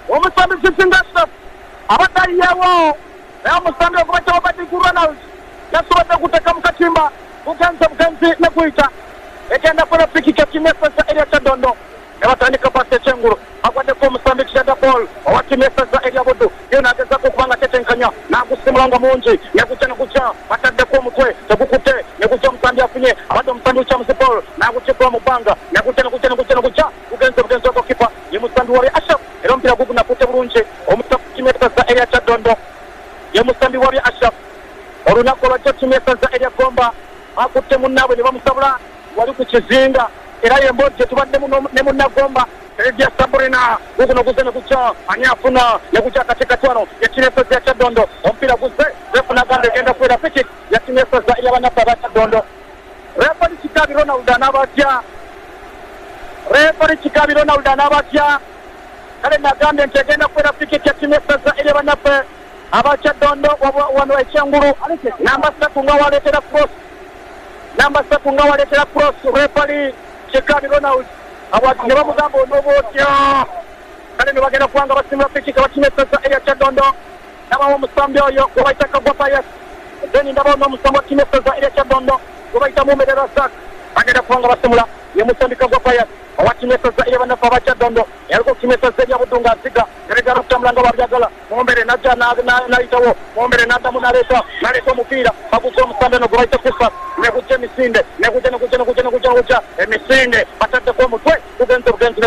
omusambi Singasta abatayewo omusambi okubacha obati ku Ronald yasobodde kuteka mu katimba bugenzi ne kuita ekenda kwa rafiki cha Kimesa za area cha Dondo nebatandika pasi Chenguru agwade ko musambi kishada ball owati Kimesa za area bodo yona ageza ko kubanga tetenkanya na gusimulanga munji yakuchana kucha batadde ko mutwe tabukute nekucha musambi afunye abado musambi cha Musipol na kuchekwa mubanga nakuchana kucha bugenzi ko kipa ye musambi wali Ashaf era mpira gugu nakute bulunje omusambi Kimesa za area cha Dondo ye musambi wali Ashaf olunako lwa Kimesa za area Gomba akutte munnaabwe ne bamusabula wali ku kizinga era yembodde tubadde ne munnagomba Edia Sabrina guguno guzene kucha anyafuna ne kucha katika twano ya Kimesa za Chadondo ompira guze refuna gande genda kwera piki ya Kimesa za area bana baba Chadondo refari Chikabi Ronald anabatya kale nagambe ntegenda kwera piki ya Kimesa za area bana abacha Dondo wano Echenguru namba 3 nga waletera cross refari Chikabi Ronald abantu ne bamugamba onobotya kale ne bagenda kwanga basimula piki wa Kimesa za area cha Dondo nabawo musambi oyo kubaita kagwa payas then ndabawo nomusambi wa Kimesa za area cha Dondo kubaita mumedera sak bagenda kwanga basimula ye musambi kagwa payas wa Kimesa za area banafa bacha Dondo yaliko Kimesa za area budunga zika erega rutamlanga babyagala mumbere naja na itawo mumbere nadamu naleta mupira bakuko musambi no kubaita kufa nekuche misinde nekuche emisinde batadde ko mutwe bugenzi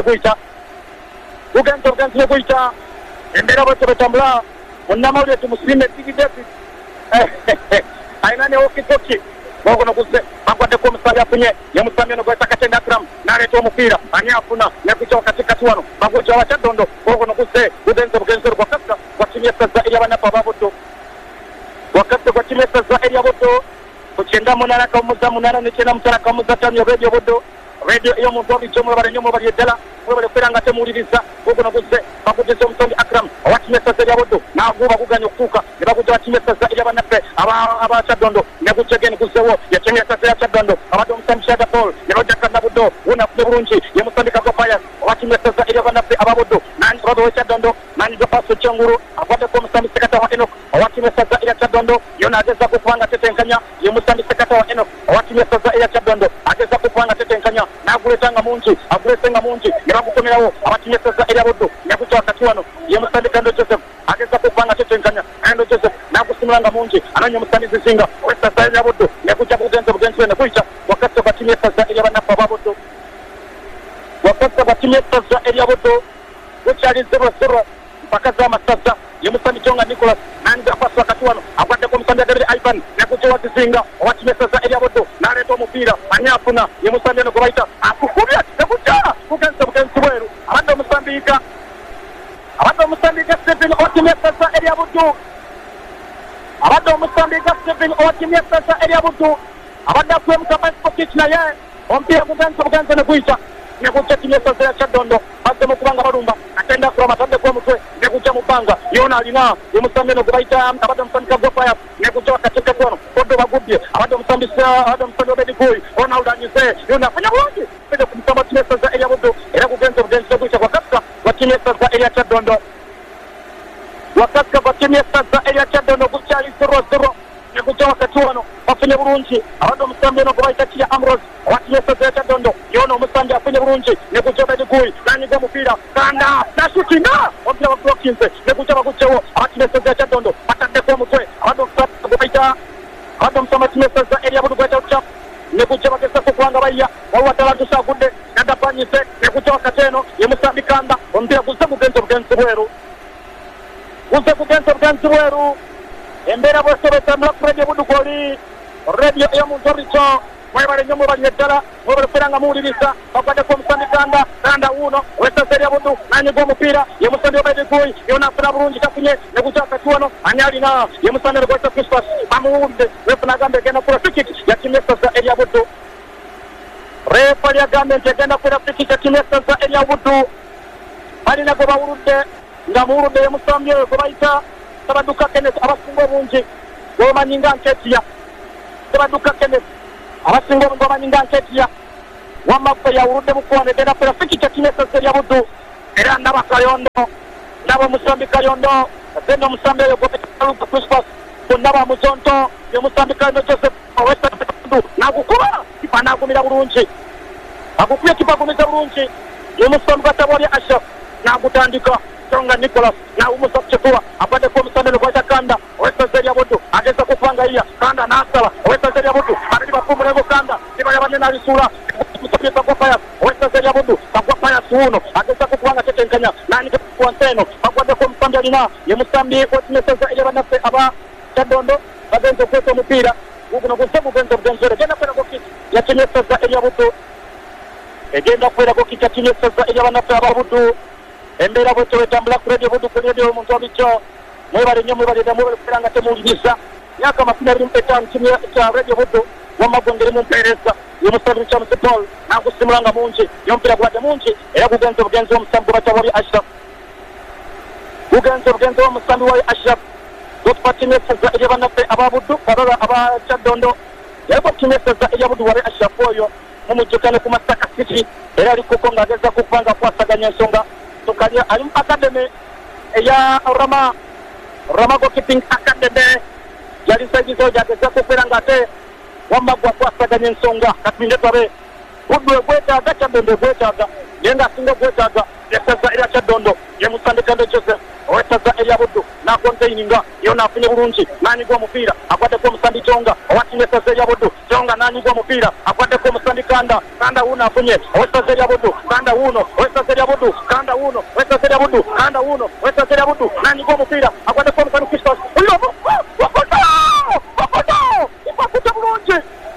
ne kuita embera bote betambula munamawulire tumusime tigidesi aina ne okitoki bogono kuse bagwadde ko musambi afunye ye musambi no gweta katenda akram naleta omupira anyafuna nekucha katika twano bagocha wa Chadondo bogono kuse bugenzi kwa kasa kwa Kimesa za area bana baboto wakati kwa Kimesa za area boto kuchenda munara kamuza munara nechena mutara kamuza tamyo radio yo mugobi chomo bari yedala mwebale feranga temuliriza bogono kuse bakutese omusambi Akram wa Kimesa za area boto na guba kuganya okuka ne bakuja Kimesa za area bana aba Chadondo ne kuchegeni kusewo ya Kimesa za Chadondo abado omusambi Shada Paul ne bajaka nabudo una kubulunji ye musambi kakopaya wa Kimesa za area bana ababodo nani bado wa Chadondo nani paso Chenguru abade ko musambi sekata wa Enoch wa Kimesa za area Chadondo yona ageza kupanga tetenkanya ye musambi sekata wa Enoch wa Kimesa za area Chadondo ageza kupanga tetenkanya na kuletanga munji agulesenga munji ne bakukomerawo aba Kimesa za area bodo nyakucha wakati wano ye musambi Kando Joseph ageza kupanga tetenkanya Kando Joseph na kusimulanga munji ananya musambi Zizinga westa za area bodo nyakucha bugenzi ne kuicha wakati wa Kimesa za area bana babodo wakati wa Kimesa za area bodo kuchali 0-0 mpaka za masasa ye musambi Jonga Nicholas nanga pasi wakati wano agwade ko musambi David Ivan nekucha Zizinga wa Kimesa za area bodo naleto mupira anyafuna ye musambi no kubaita akukubya nekucha bugenzi weru abado musambi Stephen wa Kimesa za area bodo abado musambi Stephen wa Kimesa za area bodo abada kwa mkapa spokich na ye ompira bugenzi ne kuita nekucha Kimesa za Chadondo basemo kubanga barumba atenda kwa matande kwa mutwe nekucha mupanga yona alina ye musambi no kubaita abado musambi kagwa paya nekucha katika kono odo bagubye abado musambi obedi boy Ronald anyise yona fanya bulungi pede kumsamba Kimesa za area bodo era kugenzi kuita kwa kasa wa Kimesa za area Chadondo wakati kwa Kimesa za area Chadondo kuchali 0-0 nekucha wakati wano afanye bulungi abado musambi no kubaita kia Ambrose wa Kimesa za Chadondo yona musambi afanye bulungi nekucha obedi boy nani kwa mupira kanda na shutinga ompira wa blokinze nekucha bakuchewo aba Kimesa za Chadondo atande kwa mutwe abado kubaita abado musambi Kimesa za area bodo kubaita uchap nekucha bakesa kukwanga baiya wawa talatu sakude nanda panyise nekucha wakateno ye musambi kanda ompira kuze bugenzi bweru embera bose betamula radio budukoli radio ya Muntoricho mwebale nyomo bali yedala mwebale feranga mulirisa bakwade ko musambi kanda uno wesa seria budu nani go mupira ye musambi obede boy yona funa bulungi tafunye nekucha katuano anyali na ye musambi rwesa Christmas amuunde wefuna gambe gena kula free kick ya Kimesa za area budu refa ya gambe gena kula free kick ya Kimesa za area budu bali na go bawurude ngamurude ye musambi ko baita tabaduka Kenneth abasingo bungi goma nyinga nketia tabaduka Kenneth abasingo ngoma nyinga nketia wamapa ya urude mukwane tena kwa fiki cha Kimesa za area budu era ndabakayondo nabo Musambi Kayondo Zeno Musambi Yokopeluka Christmas Kunaba Muzonto Ye Musambi Kayondo Joseph Owesta Nagukuba Kipa nagumira bulungi Agukuye kipa gumiza bulungi Ye Musambi Katabori Ashraf Nagutandika Songa Nicholas na umusa kuchukua apate kwa Musambi Kwa Kanda Owesta Zeria Bodu Agesa kupanga iya Kanda Nasala Owesta Zeria Bodu Adidi Bafumu Revo Kanda Kipa ya Wanena Risura Musambi Kwa Payas Owesta Zeria Bodu Kwa Payas Uno Agesa kupanga Tetenkanya Nani kwa Nseno Kwa Musambi Alina Ye Musambi Kwa Timeseza Ile Wanafe Aba Chadondo Bagenzo Kweto Mupira Uguno Gusebu Genzo Genzore Gena Kwena Kokiti Ya Timeseza Ile Budu Egenda Kwena Kokiti Ya Timeseza Ile Wanafe Aba Budu Embera Budu Wetambula Kuredi Budu Kuredi Mungu Wabicho Mwebale Nyomu Mwebale Damu Mwebale Kuranga Temu Ulisa Nyaka Mafina Rimpeta Mchimi Ya Radio Budu Wamagongere Mumpereza Ye Musambi Chamsi Paul Nangu Simulanga Munji Yompira Gwade Munji Eya Gugenzo Gugenzo Musambi Watawari Ashraf Gugenzo Musambi Wari Ashraf Dutpatimeseza Ile Wanafe Aba Budu Karola Aba Chadondo Yebo Timeseza Ile Budu Wari Ashraf Oyo Mumujukane Kumasaka City Era Likukonga Geza Kupanga Kwa Saganya Nsonga Tukalia Alim Academy ya Rama Goalkeeping Academy yali sajizo jageza kuperangate wambagwa kwa Saganya Nsonga katinde tabe udwe gweta gacha bende gweta ga yenga singo gweta ga yesa ila Chadondo ye Musambi Kando Joseph owetaza Elia Budu na containinga yona afunye bulungi nani gwa mupira akwate ko Musambi Tonga owatimesa Elia Budu Tonga nani gwa mupira akwate ko Musambi Kanda uno afunye owetaza Elia Budu Kanda uno owetaza Elia Budu Kanda uno owetaza Elia Budu Kanda uno owetaza Elia Budu nani gwa mupira akwate ko Musambi Christos uyo wakoto ipakuta bulungi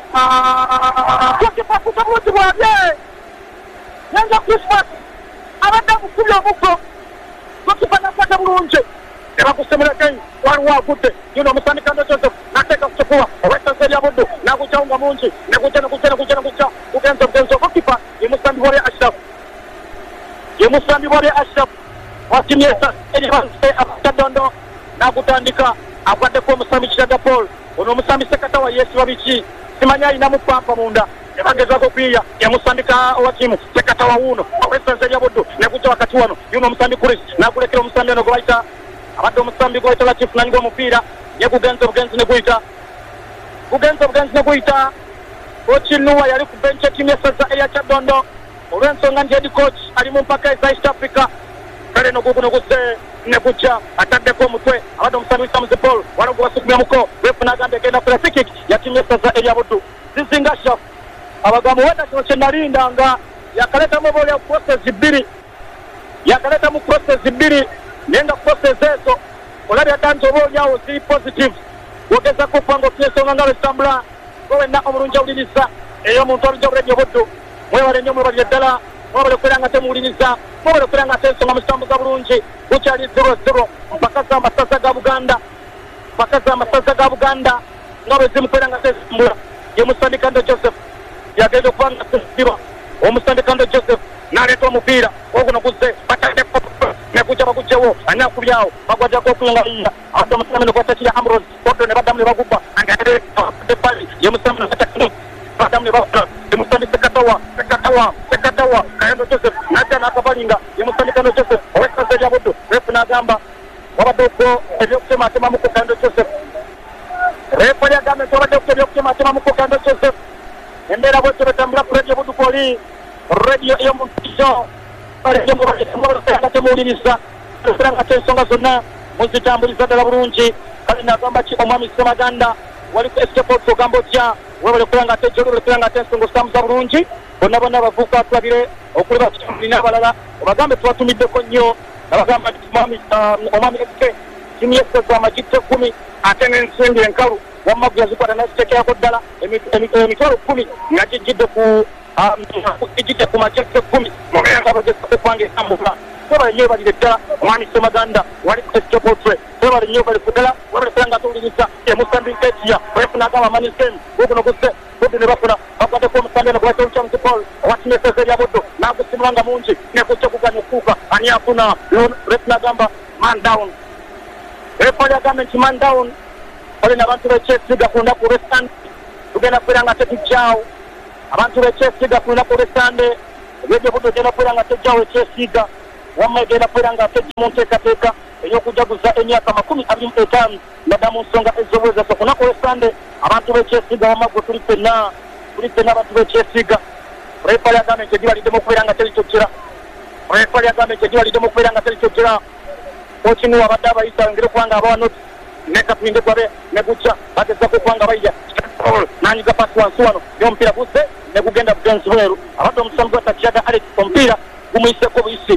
ipakuta bulungi bwabye Yanga Christmas abadde kubya omuko Tukipana kwata bulungi era kusemera kai waliwo agudde yuno Musambi Kando Joseph nateka kuchukua oweta Elia Budu nakuchaunga mungi nakucha ugenzo kukipa ye Musambi Wari Ashraf watimyesa Elivanse Chadondo nakutandika akwate ko Musambi Chada Paul ono Musambi Sekatawa Yesu Wabichi simanya ina mupampa munda ebageza ko kwiya ya Musambi wa timu Sekatawa uno oweta Elia Budu nakucha wakati wano yuno Musambi Chris nakulekera Musambi no gwaita abado Musambi gwaita la chief nango mupira ye kugenzo ne kuita Ochinuwa yali ku bench team ya Eya Chadondo olwensonga ndi head coach ali mu mpaka ya East Africa kale no guguno guse ne kucha atadde ko mutwe abado Musambi Chamsi Paul walago wasukumya muko wefuna gambe genda for free kick ya team ya Elia Budu zizingasha abagamu wenda kino nalinda nga yakaleta mobole ya process ibiri nenga process ezo olabi atanto bolyawo zi positive wogeza kupango kyesonga ngalo stambula kowe na omulunja uliniza eyo muntu alunja Radio Budu mwebale nnyo mwebale ddala mwebale kuranga temuuliniza mwebale kuranga tesonga musambuza bulungi bukyali 0-0 mpaka za masaza ga Buganda nga bwe zimukuranga tesambula ye Musambi Kando Joseph yagenda okubanga tesibwa omusambi Kando Joseph naleeta omupiira oguno guze batadde nekuja bagujewo anakubyawo bagwaja ko kulangaliya ado Musambi nokwatakiya Ambrose odo ne badamu ne bagubba angate bali ye Musambi nokwatakiya badamu ne bagubba ye Musambi Sekatawa Kando Joseph nata nakabalinga ye Musambi Kando Joseph owesa Elia Budu refu nagamba wabadoko ebyokutema atema muko Kando Joseph refu yagamba wabadoko ebyokutema atema muko Kando Joseph embera bwete betambula ku Radio Budu koli radio yo mpisho radio mo temuuliriza kuranga tensonga zonna muzitambuliza ddala bulungi kale nagamba ki omwami Semaganda wali ku Esteport Kambodja webale kuranga tejolo kuranga tensonga samuza bulungi bonna bavuka twabire okuli bakitambuli n'abalala obagambe twatumiddeko nnyo nabagamba omwami SK kimyeseza amagite 10 ate n'ensimbi enkalu wammagu yazikwata nazitekeyako ddala emitwalo 10 nga gijjidde ku maceke 10 mubeera bagezakupanga esambula sebale nnyo balire ddala omwami Semaganda wali ku Esteport sebale nnyo bali ku ddala wabale kuranga tuwuliriza Musambi Nketia wefuna agamba manisem guguno guse Budu ne bafuna bakwate ko Musambi no gwata Chamsi Paul watimesa Elia Budu nagusimulanga mungi nekucha kuganya okuuka ani afuna refuna agamba man down refuna agamba nti man down oli n'abantu b'ekyesiga ku lunaku olw'Essande tugenda kubeera nga tetujjaawo abantu b'ekyesiga ku lunaku olw'Essande Radio Budu ogenda kubeera nga tejjaawo ekyesiga wamagenda kwiranga ate munteekateeka ey'okujaguza emyaka 25 nadamu nsonga ez'obweza so kunaku lw'esande abantu b'ekyesiga wamagwe tuli ffenna abantu b'ekyesiga refali agambye nti edibaliddemu okubeera nga terikyojjera okinuwa abadde abayisa ngeri okubanga abawa noti nekapinde gwabe negujja bagezako okubanga bayija nanyiga pasi wansi wano y'omupiira guzze negugenda bugenzi bweru abadde omusambi gwata kiyaga Alex omupiira gumuyiseko buyisi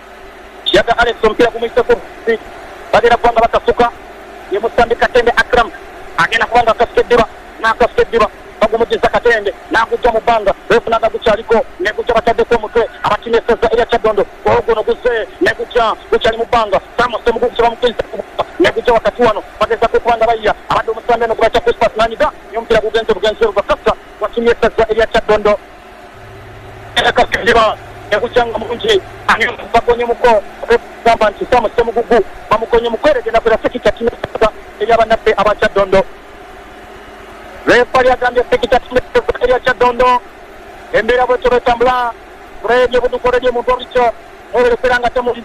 bagenda kubanga bakasuka ye musambi Katende Akram agenda kubanga akasuka eddiba bagumugiza Katende n'agujja mu bbanga refunaga gukyaliko negujja bataddeko omutwe abakinnyi essaza erya Kyadondo guno guzze negujja gukyali mu bbanga samose mugugusa bamukiriza negujja wakati wano bagezako okubanga bayya abadde omusambi eno gubakya Crispas nanyiga y'omupiira bugenzi bakasa wakinnyi essaza erya Kyadondo ekakediba negujjanga mulungi bagonyumuko gamba nti samose mugugu bamugonye mukwere genda kwera sekita kimesa eryabannaffe aba Kyadondo refali agambye sekita kimesa erya Kyadondo embeera bwetyo betambula kurebye budukorebye muntu obico oberekeranga temuli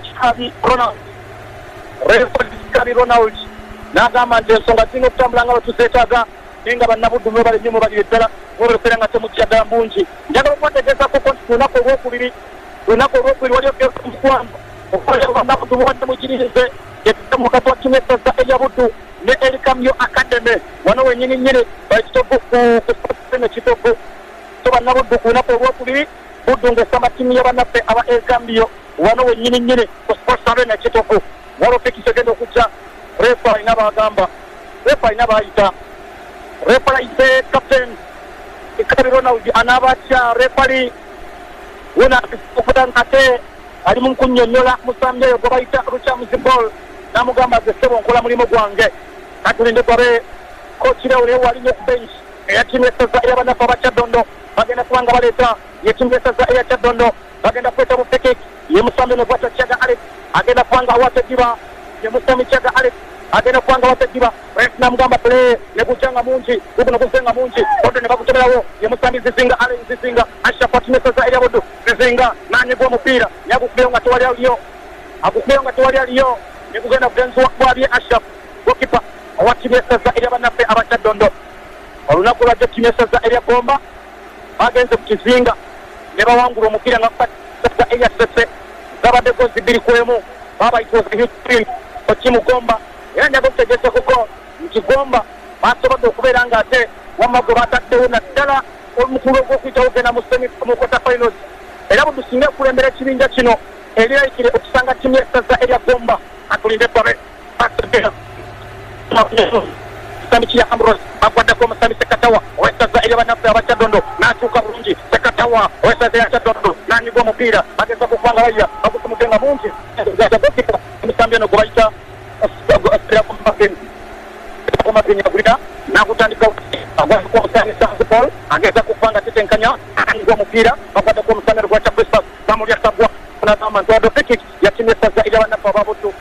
refali Ronald n'agamba nti ensonga zirina okutambula nga bwetuzeetaaga naye nga bannabuddu mwe bali nnyo mwe bali eddala oberekeranga temujja ddala mbungi njagala okubategeezako nti lunaku olwokubiri wali omukwano okubannabuddu mubadde mugiririze mu katwa kimu essaza erya Buddu ne Erikamyo Academy wano wennyini bali kitovu ku kitovu so bannabuddu ku lunaku olwokubiri Buddu ng'esamba ttiimu y'abannaffe aba Erikamyo wano wennyini ku Sports Arena kitovu walofekisa genda okujja refa alina bagamba refa alina bayita refa ayise captain Kabi Ronald anabatya refali wona okutanga ate ali mu kunnyonnyola musambi oyo gwe bayita Ruchamuzi Ball n'amugamba ze ssebo nkola mulimu gwange katulinde gwabe kochira ule wali ku bench eyatimu essaza ey'abannaffe aba Kyadondo bagenda kubanga baleeta yetimu essaza eya Kyadondo bagenda kweta bufeke ye musambi ne gwata Kyaga Alex agenda kubanga awata eddiba ye musambi Kyaga Alex agenda kubanga awata eddiba ref namugamba play ne gujjanga mungi guguno guzenga mungi odde ne baguteberawo ye musambi Zizinga Alex Zizinga Ashafa timu essaza erya Buddu Zizinga n'anyigwa omupiira yagukubeyo nga tewali aliyo ne gugenda bugenzi bwabye Ashaf gokipa owa timu essaza ery'abannaffe aba Kyadondo olunaku lwajja timu essaza erya Gomba bagenze ku Kizinga ne bawangula omupiira nga essaza erya Sese zabadde gozi 2-1 babayitooza hitin okimu Gomba era njaga okutegeeza kuko nti Gomba basobodde okubeera nga ate wamagwe bataddewo naddala omukulu ogw'okuyitawo ogenda mu quarter finals era Buddu singa ekulembera ekibinja kino erirayikire okusanga timu essaza erya Gomba atulinde babe basebera musambi Kya Ambrose agwaddeko omusambi Sekatawa owessaza ery'abannaffe aba Kyadondo n'atuuka bulungi Sekatawa owessaza erya Kyadondo n'anyigwa omupiira bageza kubanga bayya bagusumugenga mungi gokipa omusambi eno gwe bayita agulina n'agutandika agwako omusambi Sanzi Paul ageza kubanga tetenkanya anyigwa omupiira bagwaddeko omusambi gwakya Crispas bamulya sabwa n'agamba nti wado free yatimu essaza ery'abannaffe aba Buddu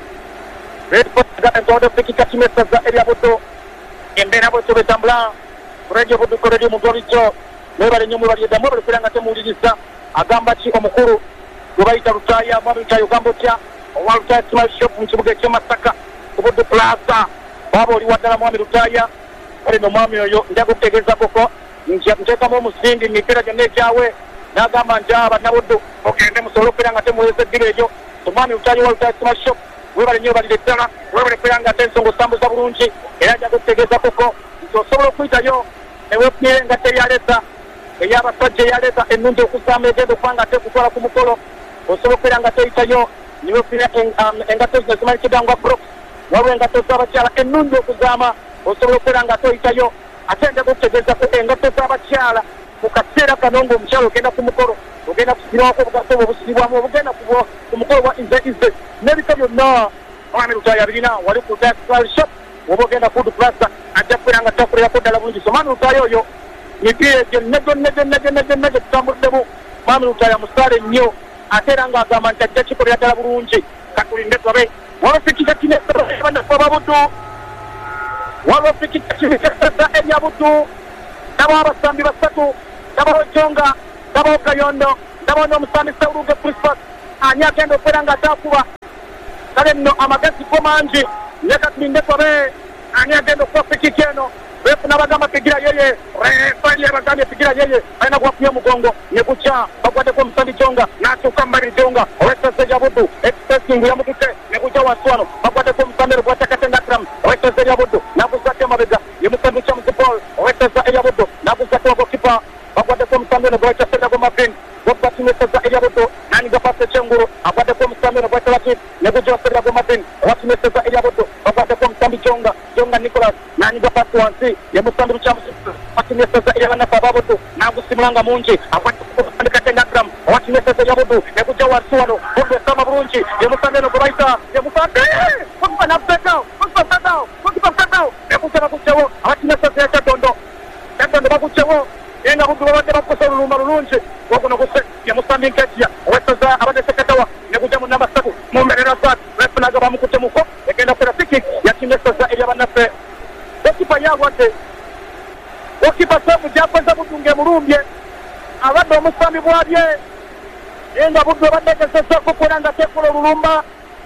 entodo fikika timu essaza erya Buddu embeera bwetyo betambula kuredio Buddu koredio muntu obico mwebale nnyo mwebali eddamu ebalekera nga temuwuliriza agamba ki omukulu gwe bayita Lutaaya mwami Lutaaya ogamba otya owa Lutaaya Smile Shop mu kibuga eky'e Masaka ku Buddu Plaza baba oli waddala mwami Lutaaya kale n'omwami oyo njaga okutegeeza koko nteekamu omusingi mipiira gyonna egyawe n'agamba nti bannabuddu ogende musobole okubeera nga temuweza eddiba eryo omwami Lutaaya wa Lutaaya Smile Shop webale nnyo balire ddala webale kubeera nga ate ensonga osambuza bulungi era njaga okutegeeza koko nti osobola okuyitayo neweefunire engatta eyaleeta ey'abasajja eyaleeta ennungi okuzaama egenda okubanga ate kutwala ku mukolo osobola okubeera nga teyitayo niweefunire engatto zino zimanyikidangwa Brooks waliwo engatto z'abakyala ennungi okuzaama osobola okubeera nga toyitayo ate njaga okutegeezako engatto z'abakyala mu kaseera kano ng'omukyala ogenda ku mukolo ogenda kusibirwako obugaso obwo obusibibwamu obugenda ku mukolo gwa ize n'ebika byonna mwami Lutaaya birina wali ku Lutaaya Smile Shop oba ogenda ku Buddu Plaza ajja kubeera nga takulerako ddala bulungi so mwami Lutaaya oyo mipiira egyo gyonna gye tutambuddemu mwami Lutaaya musaale nnyo ate era ng'agamba nti ajja kikolera ddala bulungi katulinde twabe walofikika kinebannaffe aba Buddu walofikika kinekeseza erya Buddu ndabawo abasambi 3 ndabawo Jonga ndabawo Kayondo ndabawo n'omusambi Sawuluge Crispas ani agenda okweranga atakuba kale nno amagezi go mangi leka tulinde kobe ani agenda okuwafikika eno befuna bagamba pigira yeye refali abagambye pigira yeye alina kuwakuya mugongo ne kuca bagwaddeko omusambi Jonga n'atuuka mbali Jonga owessaza Buddu expressing yamutute ne kuca wansi wano bagwaddeko omusambi gwatakatenga Akram owessaza Buddu n'aguzzako emabega ye musambi kya Muzipol owessaza Buddu n'aguzzako gokipa bagwaddeko omusambi ono gwetaserako Mavin gwatatinessaza Buddu n'anyiga pasi ekyengulu agwaddeko omusambi ono gwetabatit ne guja waserako Mavin owatinnessaza Buddu bagwaddeko omusambi Jonga Nicholas n'anyiga pasi wansi ye musambi kya Muzipol owatinnessaza Banafa Buddu n'agusimulanga mungi agwaddeko katenga Akram owatinnessaza Buddu ne guja wansi wano Buddu esama bulungi ye musambi ono gwebayita ye musambi kukipa n'akusetao ne guja baguccewo owatinnessaza Kyadondo baguccewo yenga Buddu babadde bakosa olulumba lulungi gwoguno guse ye musambi Nkejja owessaza abadde sekatawa ne guja mu namba 3 mu mbeerera zaati befunaga bamukutemuko egenda kukola free yakinnessaza bannaffe gokipa yagwadde gokipa Samu gyakoze Buddu ng'emulumbye abadde omusambi bwabye yenga Buddu abadde agezezzaako okubeera nga tekola olulumba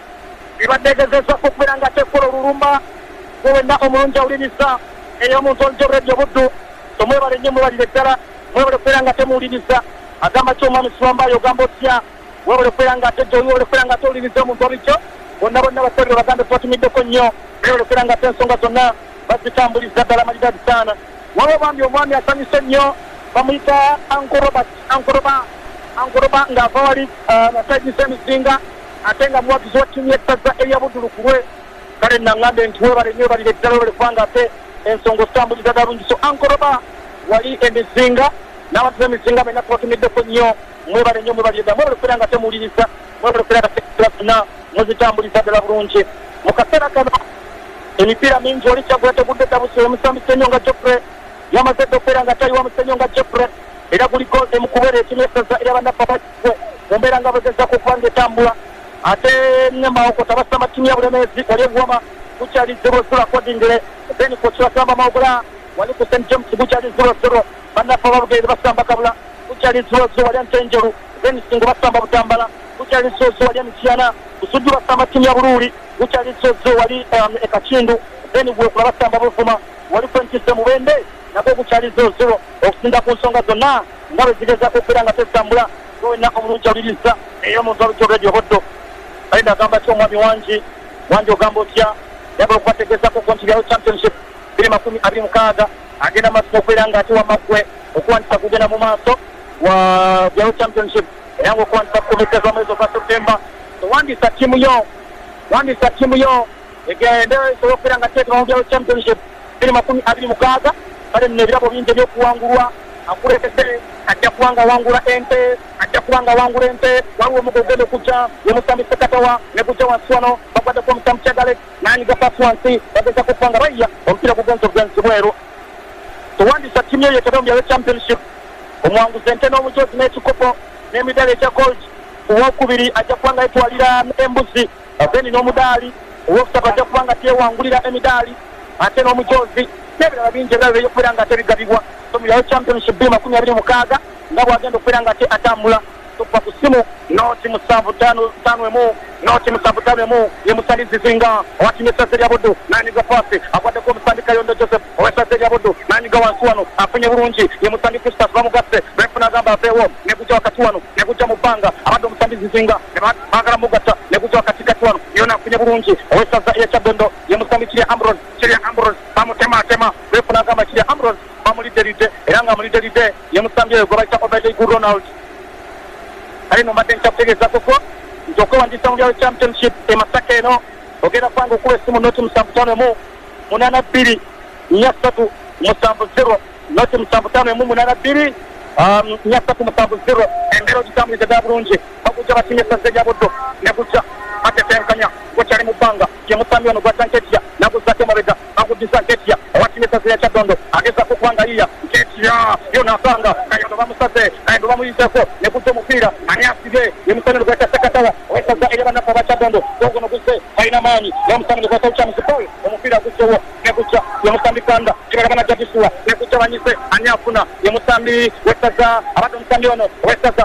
wenna omulungi awuliriza ey'omuntu olujobulebyo Buddu tomwebale nnyo mwebalire ddala mwebale okubeera nga temuwuliriza agamba ky'omwami Siwambayo ogamba otya webale okubeera nga ate webale okubeera nga tewuliriza omuntu olikyo bonna basabire bagambe twatumiddeko nnyo webale okubeera nga ate ensonga zonna bazitambuliza ddala amalirazi saana waba bambi omwami asanyuse nnyo bamuyita Ankoroba ng'ava wali nasayidisa emizinga ate nga muwagizi wa ttiimu y'essaza erya Buddu Lukulwe kale naŋŋambe nti webale nnyo balire ddala webale kubanga ate ensonga ozitambuliza ddala bulungi so Ankoroba wali emizinga n'abantu b'emizinga balina kubatumiddeko nnyo mwebale nnyo mwebalire ddala mwebale okubeera nga temuwuliriza mwebale okubeera nga tekirafuna muzitambuliza ddala bulungi mu kaseera kano emipiira mingi oli kyagula tegudde dabusi omusambi Ssenyonga Geoffrey yamaze dde okubeera nga taliwa mu Ssenyonga Geoffrey era guliko emukubere ekinessaza era bannaffe bakikwe mu mbeera nga bagezako okubanga etambula ate ne Mawokota basamba ttiimu ya Bulemeezi wali ebuwama gukyali 0-0 accordingly then kochi basamba Mawogula wali ku St James gukyali 0-0 bannaffe ababugeezi basamba Kabula gukyali 0-0 wali Ntenjeru then Singo basamba Butambala gukyali 0-0 wali Emityana Busujju basamba ttiimu ya Buluuli gukyali 0-0 wali Kakindu then Bwekula basamba Buvuma wali Kwentise Mubende nabwo gukyali 0-0 okusinda ku nsonga zonna nga bwe zigezaako okubeera nga tezitambula wenna omulungi awuliriza ey'omuntu olujobulebyo Buddu kale nagamba ki omwami wangi ogamba otya yagala okubategeezako ku nti byawo championship 2026 agenda maaso okubeera nga ate wamaggwe okuwandisa kugenda mu maaso wa byawo championship era nga okuwandisa kukomesa z'omwezi ogwa Septemba wandisa ttiimu yo egende esobola okubeera nga teekera mu byawo championship 2026 kale nno ebirabo bingi ebyokuwangulwa akuleetese ajja kubanga wangula ente waliwo omugo ogenda okujja ye musambi Sekatawa ne gujja wansi wano bagwaddeko omusambi Kyagale n'anyiga pasi wansi bagezako okubanga bayya omupiira gugenza obugenzi bweru towandisa ttiimu yo yetebe mu byawo championship omuwanguzi ente n'omujozi n'ekikopo n'emidaala egya gold owokubiri ajja kubanga yetwalira embuzi then n'omudaali owokusatu ajja kubanga teyewangulira emidaali ate n'omujozi n'ebirala bingi ebirala ebyokubeera nga tebigabibwa somirayo championship 2026 nga bwagenda okubeera nga ate atambula tukuba ku ssimu noti 751 ye musalizi Zinga owatimye essaza erya Buddu n'anyiga pasi agwaddeko omusambi Kayondo Joseph ow'essaza erya Buddu n'anyiga wansi wano afunye bulungi ye musambi Kristas bamugasse befuna agamba aveewo ne gujja wakati wano ne gujja mu bbanga abadde omusambi Zinga ne baagala mugatta ne gujja wakatikati wano yona afunye bulungi ow'essaza erya Kyadondo ye musambi Kirya Ambrose bamutematema befuna agamba Kirya Ambrose bamulidde era nga amulidde ye musambi oyo gwe bayita Obed Ronald kale no mbadde nkyakutegeezako ko nti okwewandisa mu byawo championship e Masaka eno ogenda kubanga okuba essimu noti 75-82 370 noti 75-82 370 embeera ogitambuliza ddala bulungi bagujja batimye essaza erya Buddu ne gujja batetenkanya gwekyali mu bbanga ye musambi ono gwata Nkejja naguzzako emabega baguddisa Nkejja owatimye essaza erya Kyadondo agezako okubanga yiya Nkejja yona asanga Kayondo bamusaze Kayondo bamuyizeko ne gujja omupiira ani asige ye musambi ono gwata Sekatawa ow'essaza erya bannaffe aba Kyadondo gwoguno guzze alina maanyi n'omusambi ono gwata Charles Paul omupiira guzzewo ne gujja ye musambi Kanda kibalabana Jadisuwa ne gujja banyise ani afuna ye musambi w'essaza abadde omusambi ono ow'essaza Sekatawa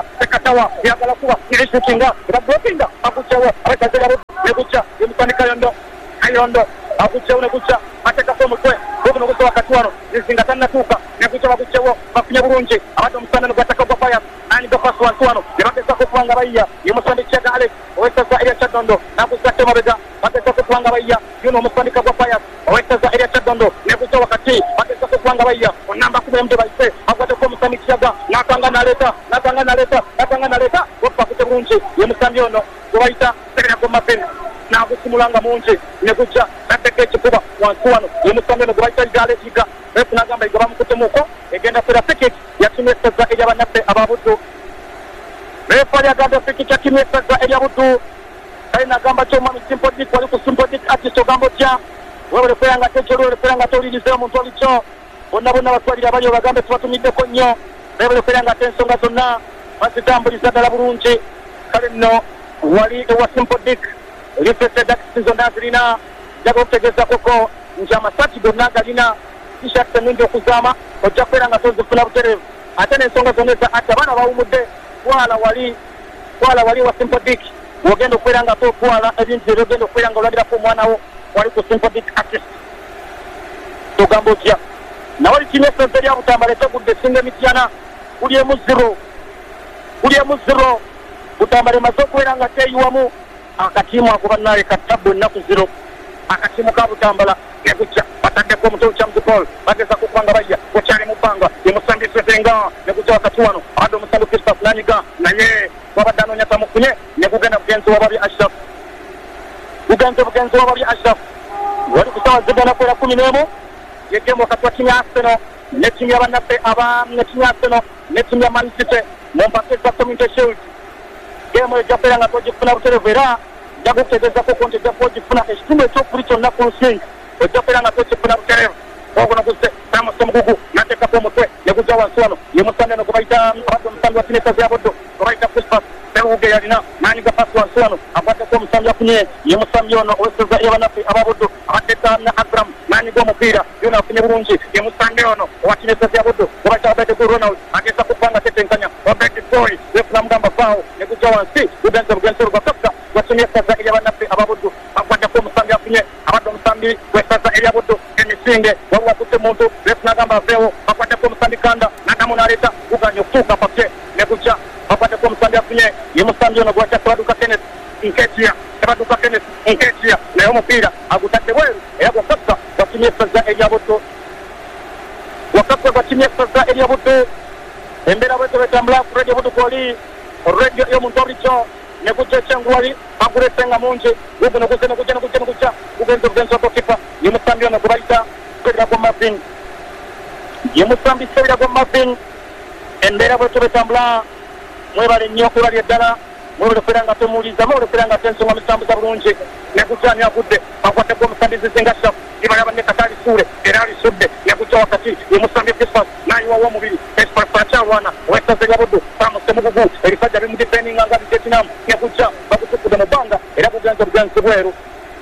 Katawa yagala kuba irishukinga rabopinga akuchawa akazera nekucha yemutandika yondo akuchawa nekucha ateka ko mutwe bono kuso wakati wano izinga tanatuka nekucha bakuchawa bakunya bulungi abantu musana nokataka kwa fire ani bafaso wano yabageza ko kwanga bayya yemusandika ga Alex owetaza area chadondo nakusate mabega bageza ko kwanga bayya yuno musandika kwa fire owetaza area chadondo nekucha wakati bageza ko kwanga bayya onamba 10 bayise akwate ko musamikiyaga nakanga naleta wapakute bulungi yemusambyono kubaita sekera ko mapeni na kusimulanga mungi nekucha ateke chikuba wansuano yemusambyono kubaita igale kika efuna gamba igaba mukutemuko egenda fera ticket ya kimesa eja banafe ababudu refa ya ganda ticket ya kimesa eja budu aina gamba choma simple dik wali ku simple dik ati gambo cha wewe feranga techolo feranga tolirize mu tolicho bonna batwalira bali bagambe tubatumide ko nnyo wewe feranga tensonga zonna basitambuliza dala bulungi kale nno wali ewa simple dik rifete dak zonna zirina jago kutegeza koko njama sati gonna galina t-shirt n'indi okuzama ojja kubeera nga tozifuna butereevu ate n'ensonga zonna eza ati abaana bawumudde twala wali wa sympodic wogenda okubeera nga totwala ebintu ebyo ogenda okubeera nga olabirako omwanawo wali ku sympodic artist togamba otya nawali kinya esente erya butambala etegudde esinga emityana kuli emu zero butambala emaze okubeera nga teeyiwamu akatiimu ako bannaye katabbu ennaku zero akatiimu ka butambala negujja bataddeko omutwe kyamuzipol bageza kukwanga bayya kukyali mu bbanga yemusambisetenga negujja wakati wano abadde omusambi Christophe nanyiga naye wabadde anoonya tamufunye negugenda bugenzi wababi Ashraf wali ku ssaawa zigana kwera 11 yegemu wakati wa timu ya Arsenal ne timu ya bannaffe ne timu ya Man City mu mpaka eza Community Shield gemu ejja kubeera nga togifuna butereevu era ejja kutegeezako konti ejja kuba ogifuna ekitundu ekyokubiri kyonna ku nsi ojja kubeera nga tokifuna butereevu ogono guze Samuel Mugugu nateekako omutwe negujja wansi wano yemusande no gubayita abadde omusambi wa Tinesa Ziyaboddo gubayita Christophe Beruge yalina nanyiga pasi wansi wano akwaddeko omusambi afunye yemusambi ono oweseza eyabanafe ababoddo abadde Tana Abraham nanyiga omupiira yona afunye bulungi yemusambi ono owa Tinesa Ziyaboddo gubayita Obed Ronald ageza kubanga tetenkanya Obed Boy yefuna mugamba faawo negujja wansi bugenze lugakasa watumye esaza eyabanafe ababoddo akwaddeko omusambi afunye abadde omusambi wesaza eyaboddo emisinge waliwo akutte muntu lefunagamba aveewo akwaddeko omusambi kanda nadamu naleeta guganya okutuuka papye negujja akwaddeko omusambi afunye ye musambi ono gwakya Tebaduka Kenneth Nketia naye omupiira agutadde bweru era gwakasa gwatumye esaza eryabuddu embeera bwete betambula ku radio buddu kwoli radio y'omuntu obulijjo negujja ekyenguwali agulesenga mungi guguno negujja gugenza gokipa ye musambi ono gubayita Sebira gwa Marvin embeera bwete betambula mwebale nnyo okulabya eddala mwebale okubeera nga tomuwuliza mwebale okubeera nga tensonga mutambuza bulungi negujja ani agudde akwaddeko omusambi Zizinga Ashraf ibalaba ne Katali Suule era alisudde negujja wakati ye musambi Christophe nayiwawo omubiri akyalwana owesaza Eryaboddo Samuel Mugugu ebisajja bimudifendinga nga Vietnam negujja bagutukudde mu bbanga era gugenze bugenzi bweru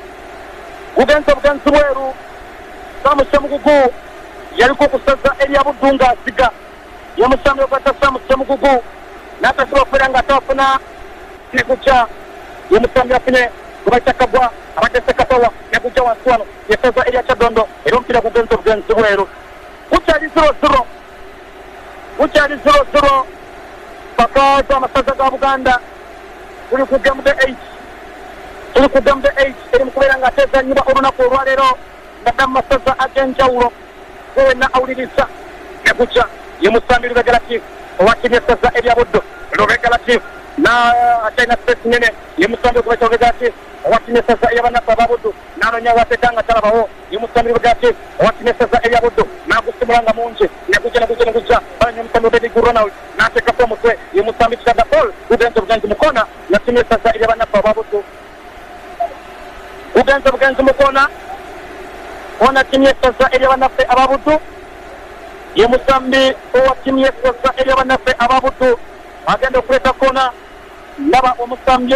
Samuel Mugugu yaliko okusaza Eryaboddo ng'asiga yemusambi okwata Samuel Mugugu n'atasobola okubeera nga atafuna negujja yemusambi afunye gubayita Kagwa abadde Sekatawa negujja wansi wano yesaza Erya Kyadondo era omupiira gugenze bugenzi bweru gukyali 0-0 paka z'amasaza ga Buganda tuli ku game the 8 eri mu kubeera nga atezanyibwa olunaku olwaleero nadda mu masaza ag'enjawulo wenna awuliriza negujja yemusambi Lubega Latif owakinya esaza Eryaboddo Lubega Latif na akyalina space nene yemusambi okubaita Lubega Latif owakinya esaza eyabanafe ababoddo n'anoonya wateekanga talabawo yemusambi Lubega Latif owakinya esaza Eryaboddo n'agusimulanga mungi negujja balanya omusambi Obed Ronald n'ateekako omutwe yemusambi Kitaga Paul bugenzi mukona yakinya esaza eryabanafe ababoddo bugenzi mukona ona kinya esaza eryabanafe ababuddu yemusambi owakinya esaza eryabanafe ababuddu agenda okuleeta kona ndaba omusambi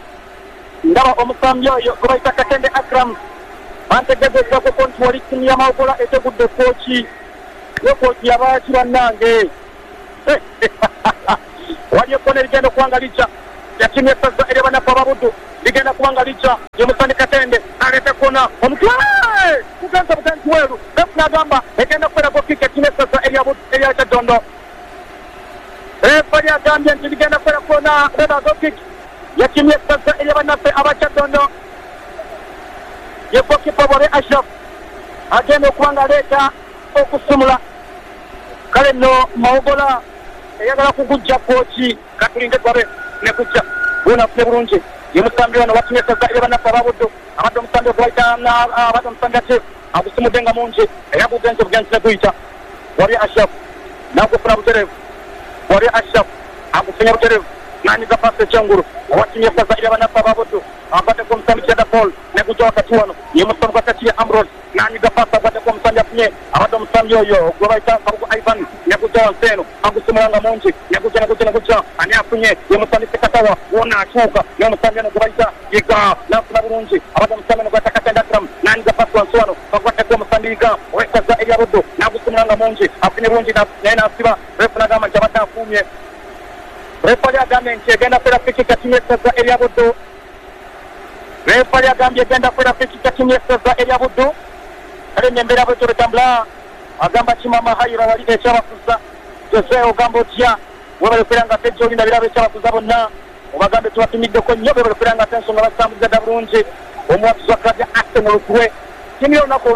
oyo gubayita Katende Akram antegezezaako nti wali timu y'amawogola etegudde kooki yabaki bannange wali ye kona ligenda kuangalicha yatimye sasa ile bana pababudu ligenda kuangalicha ye Musani Katende alete kona omutwe kuganza butanzi weru na gamba ligenda kwenda kwa kick yatimye sasa ile abudu ile ya Dondo Refari agambye nti ligenda kwenda kona beba go kick yatimye sasa ile bana pe abacha Dondo ye goalkeeper Wari Ashraf agenda kuangaleta okusumula kale no Maogola eyagala kugujja kochi katulinde twabe ne kujja bona fune bulungi ye Musambi wano watumye sasa ile bana pababudu abadde Musambi kwaita na abadde Musambi ate agusumudenga mungi eyabugenze bugenze kuita Wari Ashraf nakufuna buterevu Wari Ashraf agufunya buterevu nani kapase changuru watumye sasa ile bana pababudu abadde ko Musambi cheda Paul ne kujja wakati wano ye Musambi wakati ya Ambrose nani kapasa abadde ko Musambi afunye abadde Musambi oyo gwaita kabuko Ivan ne kujja wanseno agusumulanga mungi ne kujja ani afunye ye Musambi sekatawa wona achuka ye Musambi no gwaita yiga nafuna bulungi abadde Musambi no gwataka tenda tram nani kapasa wanswano bagwate ko Musambi yiga wekaza eya rodo nagusumulanga mungi afunye bulungi na nena asiba refuna gama jabata afumye refali agambye nti egenda kwera piki katimye sasa eya rodo refali agambye egenda kwera piki katimye sasa eya rodo ale nyembera bwe tobetambula agamba kimama hayira wali ekyabakuza Jose ogamba otya webale kwiranga tejo linda birabe ekyabakuza bonna obagambe tuwatumiddeko nnyo bebale kwiranga tensonga basambuza dda bulungi omuwakizi wa klabu ya Arsenal kuwe timu y'olunaku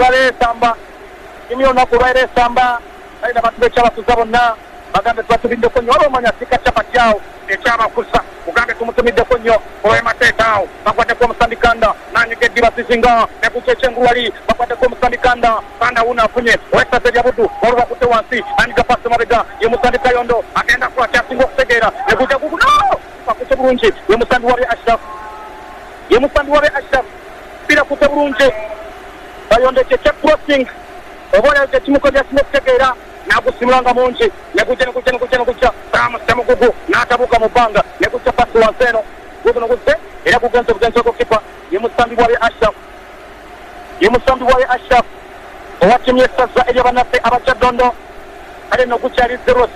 olwaleero esamba ali nabantu b'ekyabakuza bonna bagambe tuwatumiddeko nnyo waba omanya sika capati awo ekyabakuza ugambe tumutumiddeko nnyo olw'emateeka awo bagwaddeko Musambi Kanda nanyiga eddiba sisinga ne ku kyekyengu wali bagwaddeko Musambi Kanda wuna afunye wesaze lya budu olwo bakutte wansi nanyiga pasi mabega ye Musambi Kayondo agenda kwakyasinga okutegeera ne kujja guguno bakutte bulungi ye Musambi Wari Ashraf pira kutte bulungi Kayondo ekyo crossing oba olyawo kyekimukozi asinga okutegeera nagusimulanga mungi ne kujja samugugu n'atabuuka mu bbanga ne kujja pasi wansi eno guguno guzze era kugenze bugenze gokipa ye Musambi Wari Ashraf owatimye essaza ery'abannaffe abaca Dondo kale nno gukyali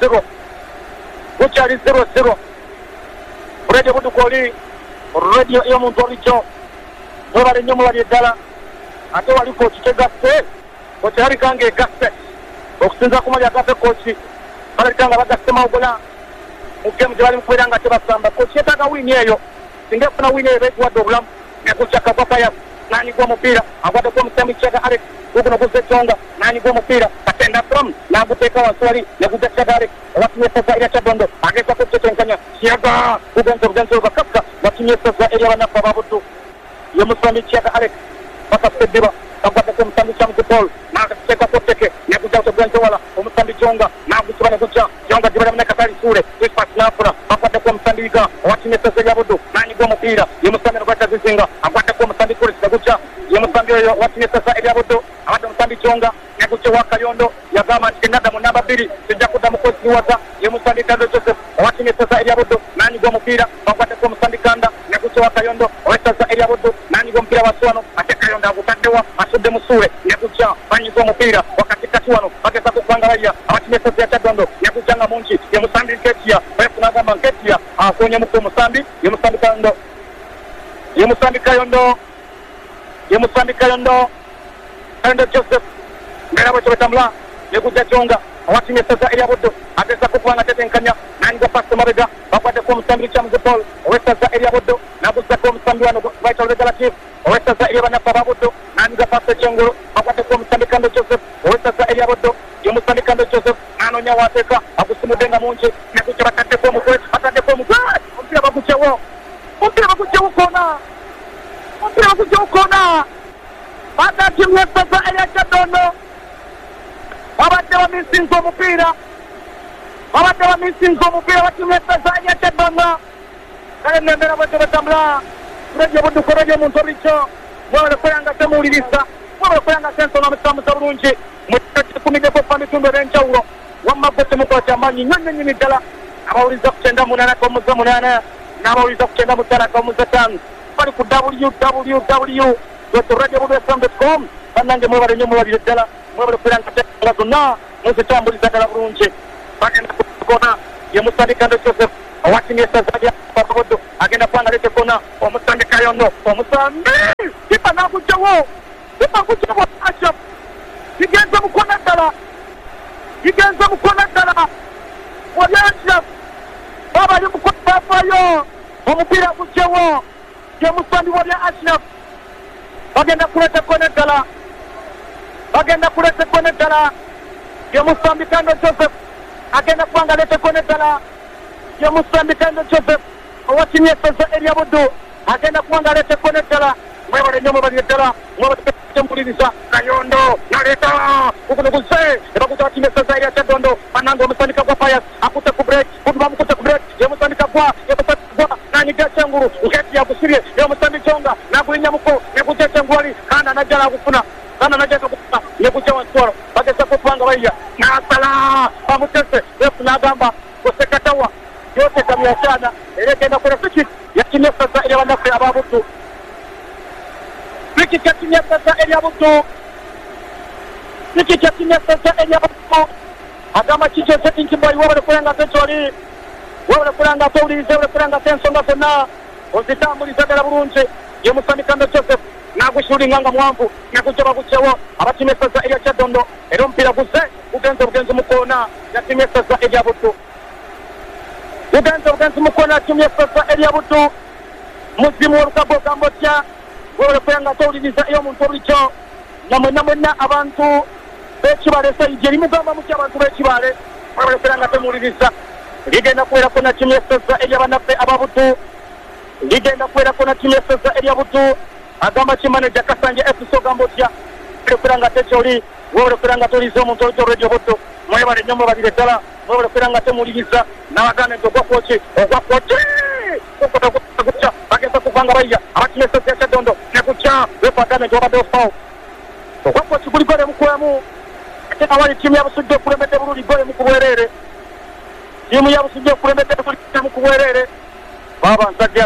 0-0 Radio Buduka oli radio ey'omuntu olijjo mwebale nnyo mulabye eddala ate waliko kitegasse okyalabikanga egasse okusinza ku mali agasse koki balabikanga bagasse Maogola mu gemu gye bali mukubeera nga tebasamba koki yetaaga wiini eyo singa efuna wiini eyo beekuwadde obulamu nekukya Papayas n'anyigwa omupiira agwaddeko Musambi Kyaga Alex guguno guzze Tonga n'anyigwa omupiira Katenda From n'aguteeka wansi wali ne guzza Kyaga Alex watumye essaza erya Kyadondo agezaako okutetenkanya Kyaga bugenze bakapka watumye essaza ery'abannaffe ababuddu ye Musambi Kyaga Alex bakasuka eddiba bagwaddeko Musambi Kyamuzi Paul n'agateekako tteke ne gujja otugenze wala Omusambi Jonga n'agusiba ne gujja Jonga gibalamu ne Katali Suule Ispas n'afuna bagwaddeko Musambi Yiga watumye essaza erya buddu n'anyigwa omupiira ye Musambi ne gwata zisinga agwaddeko Musambi Kulis ne gujja ye Musambi oyo watumye essaza erya buddu abadde Musambi Jonga ne gujja wa Kayondo yagamba nti nadda mu namba 2 sijja kuddamu kwesiwaza ye Musambi Kando Joseph watumye essaza erya buddu n'anyigwa omupiira bagwaddeko Musambi Kanda ne gujja wa Kayondo owessaza erya buddu n'anyigwa omupiira wansi wano ate Kayondo agutaddewa asudde mu Suule ne gujja banyigwa omupiira wakatikati wano bagezaako okubangalaya abatumye essaza ya Kyadondo ne gujja nga mungi ye Musambi Nketia bafuna agamba Nketia akonyemuko Musambi ye Musambi Kando ye Musambi Kayondo Joseph mbera bwe tobetambula ne gujja Jonga awatumye essaza erya buddu agezaako okubanga tetenkanya n'anyigwa pasi mabega bagwaddeko Musambi Kyamuzi Paul owessaza erya buddu n'aguzzako Omusambi wano Vital Regulative owessaza ery'abannaffe ababuddu n'anyigwa pasi ekyengulu bagwaddeko Musambi Kando Joseph owessaza erya buddu ye Musambi Kando Joseph n'anoonya waateeka agusumudde nga mungi ne gujja bataddeko omutwe omupiira bagugyewo koona batatimye essaza erya Kyadondo babadde bamisinza omupiira batimye essaza erya Kyadondo kale nembera bwe tebetambula Radio Buduka radio omuntu olijjo mwebale kweyanga temuwulirisa mwebale kweyanga tensona mutambuza bulungi mukumiddeko okuva mitundu eb'enjawulo wamma gwe temukola kyamaanyi nnyo nnyini ddala abawuliza ku 98.8 n'abawuliza ku 95.5 bali ku www.radiobuduka.com bannange mwebale nnyo mulabire ddala mwebale kweyanga tensona zonna muzitambuliza ddala bulungi bagenda kukona yemusandikando Joseph awakinie Tanzania Babodo agenda kwanga lete kona omusandika yono omusambi kipa nakujawo acha igenza mukona dala wajanja baba yumukona bafayo omupira kujawo yemusandi wabya Ashraf bagenda kuleta kona dala yemusambikando Joseph agenda kwanga lete kona dala yemusambikando Joseph awakinie sasa Elia Budu agenda kwanga lete kona dala mwebale nyomo balidala mwebale tempuliriza kayondo naleta ukunukuze ebakutawakinie sasa Elia Chadondo manango musandika kwa Pius akuta kubreak yemusandika kwa nani gachanguru ngeti ya kusirie yemusandichonga nakulinya muko nekutecha ngwali kana najala kufuna nekujawa nsoro bageza kupanga baiya nasala pamutese refu nagamba kusekatawa yote kamiachana elegenda kuna fiki yakinie sasa ili wanafe ababutu fiki yakinie sasa ili abutu agama chicho seti nkibwai wabale kulanga tetoli wabale kulanga taulize wabale kulanga tensonga sona ozitambuliza dala bulungi yemusandikando Joseph nagushuri nganga mwamvu nakujoba kuchewo abatimye sasa Elia Chadondo ero mpira guze ugenze mukona yatimye sasa Elia Butu ugenze mukona yatimye sasa Elia Butu muzimu w'urukabo gambotya wabale kulanga tauliza iyo muntu obicho namwena abantu bekibale sayigeri mugamba mutya abantu bekibale wabale kulanga temuliriza ligenda kwera kona kimye sasa Elia banafe ababutu ligenda kwera kona kimye sasa Elia Butu agamba kimanager Kasanje FC Gambotya kuranga techoli wore kuranga tolizo muntu ojo radio Butu mwebale nyomo baliretala wore kuranga temuliriza nabagane ndogwa kochi kukuta bageza kuvanga baiya abakimye sasa Chadondo nekucha wepagane ndoba dofao okwa kiguli gole mukwemu tena wali timu ya Busujja kulembete bululi gole mukubwerere timu ya Busujja kulembete bululi mukubwerere baba nsajja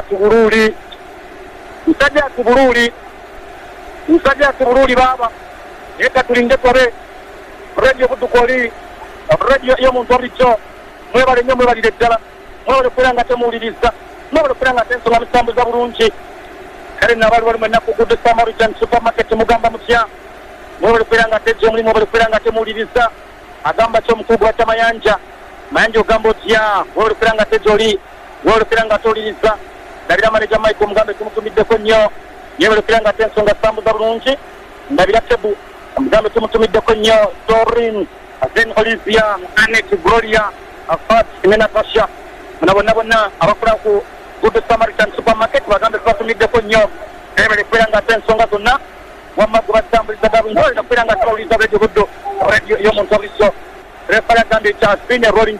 tubululi baba eka tulinde twabe radio Budukoli radio yo muntu obicho mwebale nyo mwebale ddala mwebale kulanga temuliriza mwebale kulanga tensonga musambuza bulungi kale nabali wali mwenna kugudu Samaritan supermarket mugamba mutya mwebale kulanga tejo mulimu mwebale kulanga temuliriza agamba kyo mukugu wa Mayanja ogamba otya mwebale kulanga tejoli mwebale kulanga toliriza dalira manager Michael mugambe tumutumiddeko nnyo mwebale kulanga tensonga sambuza bulungi ndabira tebu mugambe tumutumiddeko nnyo Dorin Zen Olivia Annette Gloria Afat Natasha bonna abakola ku Good Samaritan supermarket bagambe tumutumiddeko nnyo mwebale kulanga tensonga zonna wamaguba sambuliza babungo na kulanga toliriza radio yo muntu obiso refari agambe it has been a rolling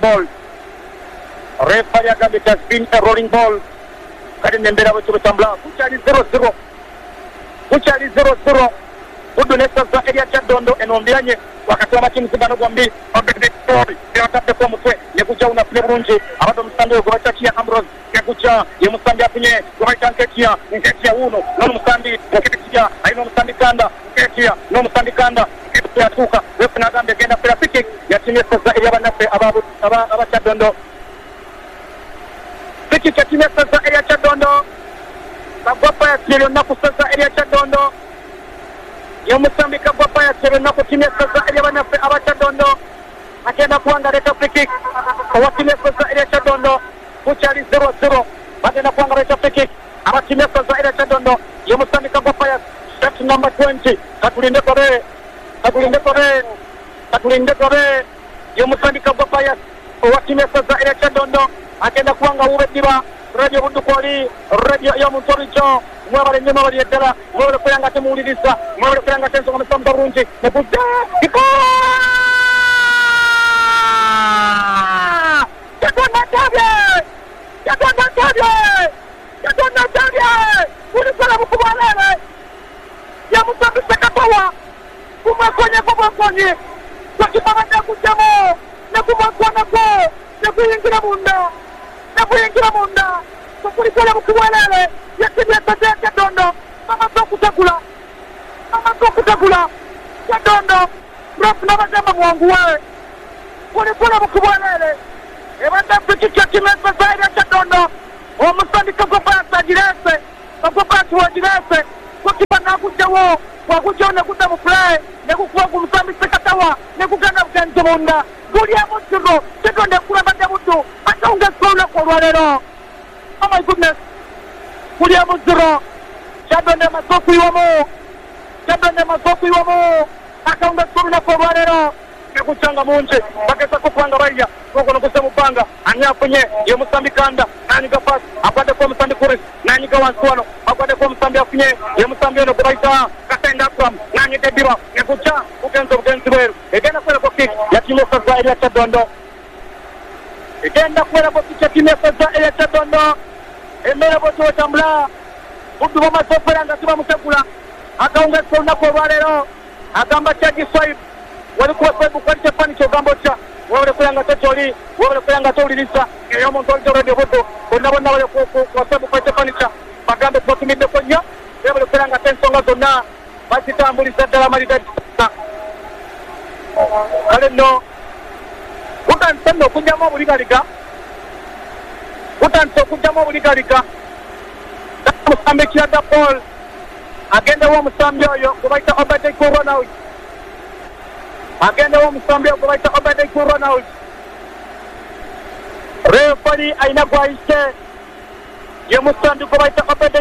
ball kadi nembera bwe tubutambula kuchali 0-0 kudu nesa za Elia Chadondo enombyanye wakati amakimu zibano gwambi obedektori yakate kwa mutwe yekuja unafune bulungi abado musande gwa chakia Ambrose yekuja yemusande apunye gwa chankekia nkekia uno no musande nkekia aino musande kanda nkekia no musande kanda nkekia tuka wefu nagambe genda pera piki yatimye sasa Elia banafe aba Chadondo piki yatimye sasa Elia Chadondo bagwapa ya silo naku sasa Elia Chadondo yemusambika gwapa ya silo naku timye sasa Elia banafe aba Chadondo agenda kuanga leta free kick awatimye sasa Elia Chadondo kuchali 0-0 bagenda kuanga leta free kick abatimye sasa Elia Chadondo yemusambika gwapa ya shot number 20 katulinde kobe yemusambika gwapa ya awatimye sasa Elia Chadondo agenda kuanga ubediba radio Budukoli radio yo muntu obicho mwebale nyuma bali edala mwebale kulanga temuliriza mwebale kulanga tensonga musambuza bulungi nekuja iko Chadondo tabye ulikola mukubwalele yamusambisa katowa kumwekonye kwakibabadde kujjamo nekubwakonako nekuyingira munda kukulikola mukubwalele yakibye sasa Chadondo mama tokutakula Chadondo prof nabagamba mwanguwe kulikola mukubwalele ebadde pikikya kimesa zaira kyadondo omusandika gopasa girese gopasi wagirese kukiba nakujjawo wakujjawo nekudda mu play nekukuwa ku musambise katawa nekugenda bugenze bunda gulyamu kiro kitonde kulabadde buddu ate ongesa olunaku olwaleero. Oh my goodness, gulyamu ziro kyadonde masokuiwamu ate ongesa olunaku olwaleero nekukyanga mungi bageza kupanga baliya kokono kuse mupanga anyafunye ye musambi kanda nanyiga pasi akwateko omusambi kuris nanyiga wansi wano akwateko omusambi afunye ye musambi ono gubayita katenda akram nanyiga ediba nekukya kugenza obugenzi bweru egenda kuwerako kik yatimu esaza erya kyadondo embeera bwoti wetambula buddu bamaze okubeera nga tibamutegula akawungesa olunaku olwaleero agamba kyagiswaibu wali kuwa Facebook wali chapani chogamba cha wale kulanga tetoli wale kulanga tolirisa eyo muntu oli radio bodo bonna wale ku Facebook kwa chapani cha bagambe twatumide konya wale kulanga tensonga zonna basitambulisa ddala malida kale no utanso kujjamo obuligaliga musambe kirada Paul agenda wa musambe oyo kubaita Obade Ronald agenda wa musambe okubaita Obade Ronald refari aina gwaise ye musambi kubaita Obade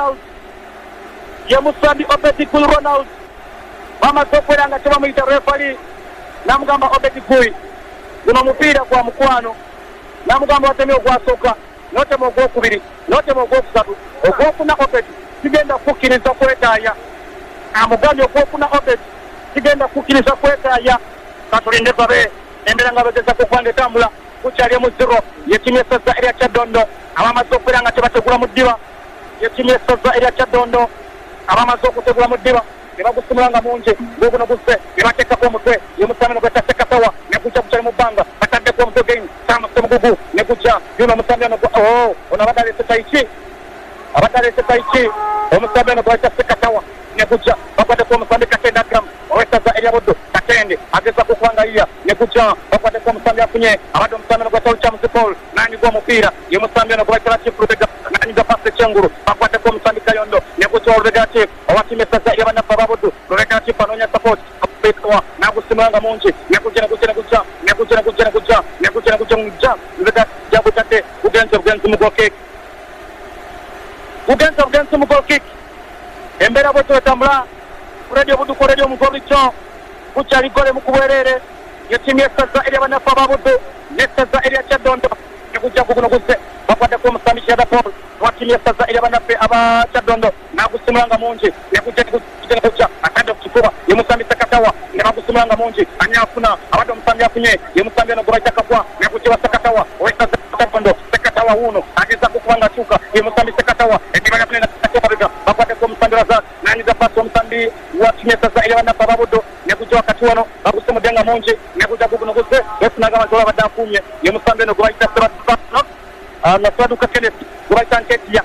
Ronald mama sokwelanga tebamuyita refari namugamba Obade guno mupiira gwa mukwano namugamba watemye ogwasooka notema ogwokubiri notema ogwokusatu ogwokuna Obade kigenda kukkiriza kwetaaya amugambye ogwokuna Obade kigenda kukkiriza kwetaaya katulinde babe embeera nga bageza kukwanga etambula kukyali mu ziro yekimu esaza erya kyadondo abamaze okubeera nga tebategula mu ddiba yekimu esaza erya kyadondo abamaze okutegula mu ddiba ne bagusumula nga mungi guguno guse ne bateekako omutwe ye musambi gweta sekatawa ne gujja kukyali mu bbanga bataddeko omutwe geini samuse mugugu ne gujja yuno omusambi ono ono abadde aleese taiki omusambi ono gweta sekatawa ne gujja bakwateko omusambi katenda gramu owesaza erya buddu katende ageza kukwanga iya ne gujja bakwateko omusambi afunye abadde omusambi ono gweta Olucamuzi Paul nanyiga omupiira ye musambi ono gwebayitira Chief Lubega nanyiga pasi ekyengulu bakwateko omusambi Kayondo ne gujja Olubega Chief owatimu esaza erya bannaffe ababuddu Lubega Chief anoonya support nagusimulanga mungi negujja jagutadde kugenza obugenzi mu goal kick embeera bwetyo wetambula radio buddu ko radio mugobico kukyali gole mu kubwerere yetimu esaza erya bannaffe ababuddu n'essaza erya kyadondo negujja guguno guzze bakwaddeko omusambi Kirada Paul watimu esaza erya bannaffe aba kyadondo nagusimulanga mungi negujja atadde ku kifuba ye musambi Sekatawa ne bagusumulanga mungi anyafuna abadde omusambi afunye ye musambi ono gwebayita Kapwa negujjiwa Sekatawa owesaza kyadondo Sekatawa wuno ageza kukubanga kyuka ye musambi Sekatawa ediba lyafune nakatobabega bakwaddeko omusambi Razak nanyiga pasi omusambi watimu esaza erya bannaffe ababuddu negujja wakati wano bagusumudde nga mungi negujja guguno guzze yefunaga abantu abadde akumye ye musambi ono gwebayita Naswaduka Kenneth gwebayita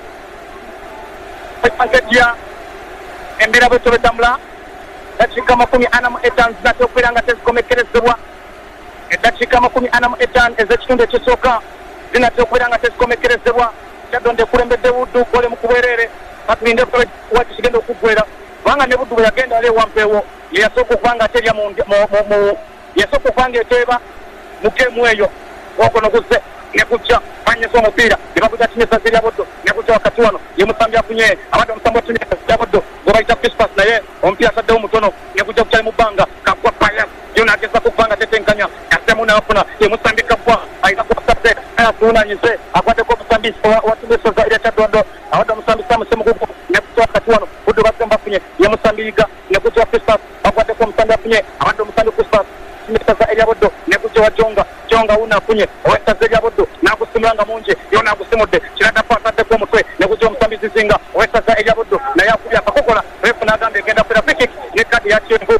Nketia embeera bwetyo betambula eddakiika 45 zinate okubeera nga tezikomekerezebwa eddakiika 45 ez'ekitundu ekisooka zinate okubeera nga tezikomekerezebwa Kyadondo ekulembedde Buddu gole mu kubwerere katulinde waki kigenda okuggwera kubanga ne Buddu bwe yagenda ali ewampeewo ye yasooka okuba nga aterya yasooka okuba nga eteeba mu geemu eyo ogono guzze ne gujja banyesa omupiira ne bagujja kinyesa zirya Buddu ne gujja wakati wano ye musambi afunye abadde omusambi otunyesa zirya Buddu gwebayita Pispas naye omupiira asaddewo mutono ne gujja kukyali mu bbanga Kapwa Payas yona ageza kuba nga tetenkanya yasemu n'afuna ye musambi Kapwa ayina kubasadde ayafunanyize akwaddeko omusambi watimu esaza erya Kyadondo abadde omusambi Samuse Mugugu ne gujja wakati wano Buddu basemba afunye ye musambi Yiga ne gujja Pispas akwaddeko omusambi afunye abadde omusambi Pispas esaza erya Buddu ne gujja wa Jonga wuno afunye owesaza erya Buddu nagusimulanga mungi yo nagusimudde Kirada Paul ataddeko omutwe ne gujja omusambi Zizinga owesaza erya Buddu naye akubye akakokola refu n'agamba egenda kubeera free kick ne kadi ya kyenvu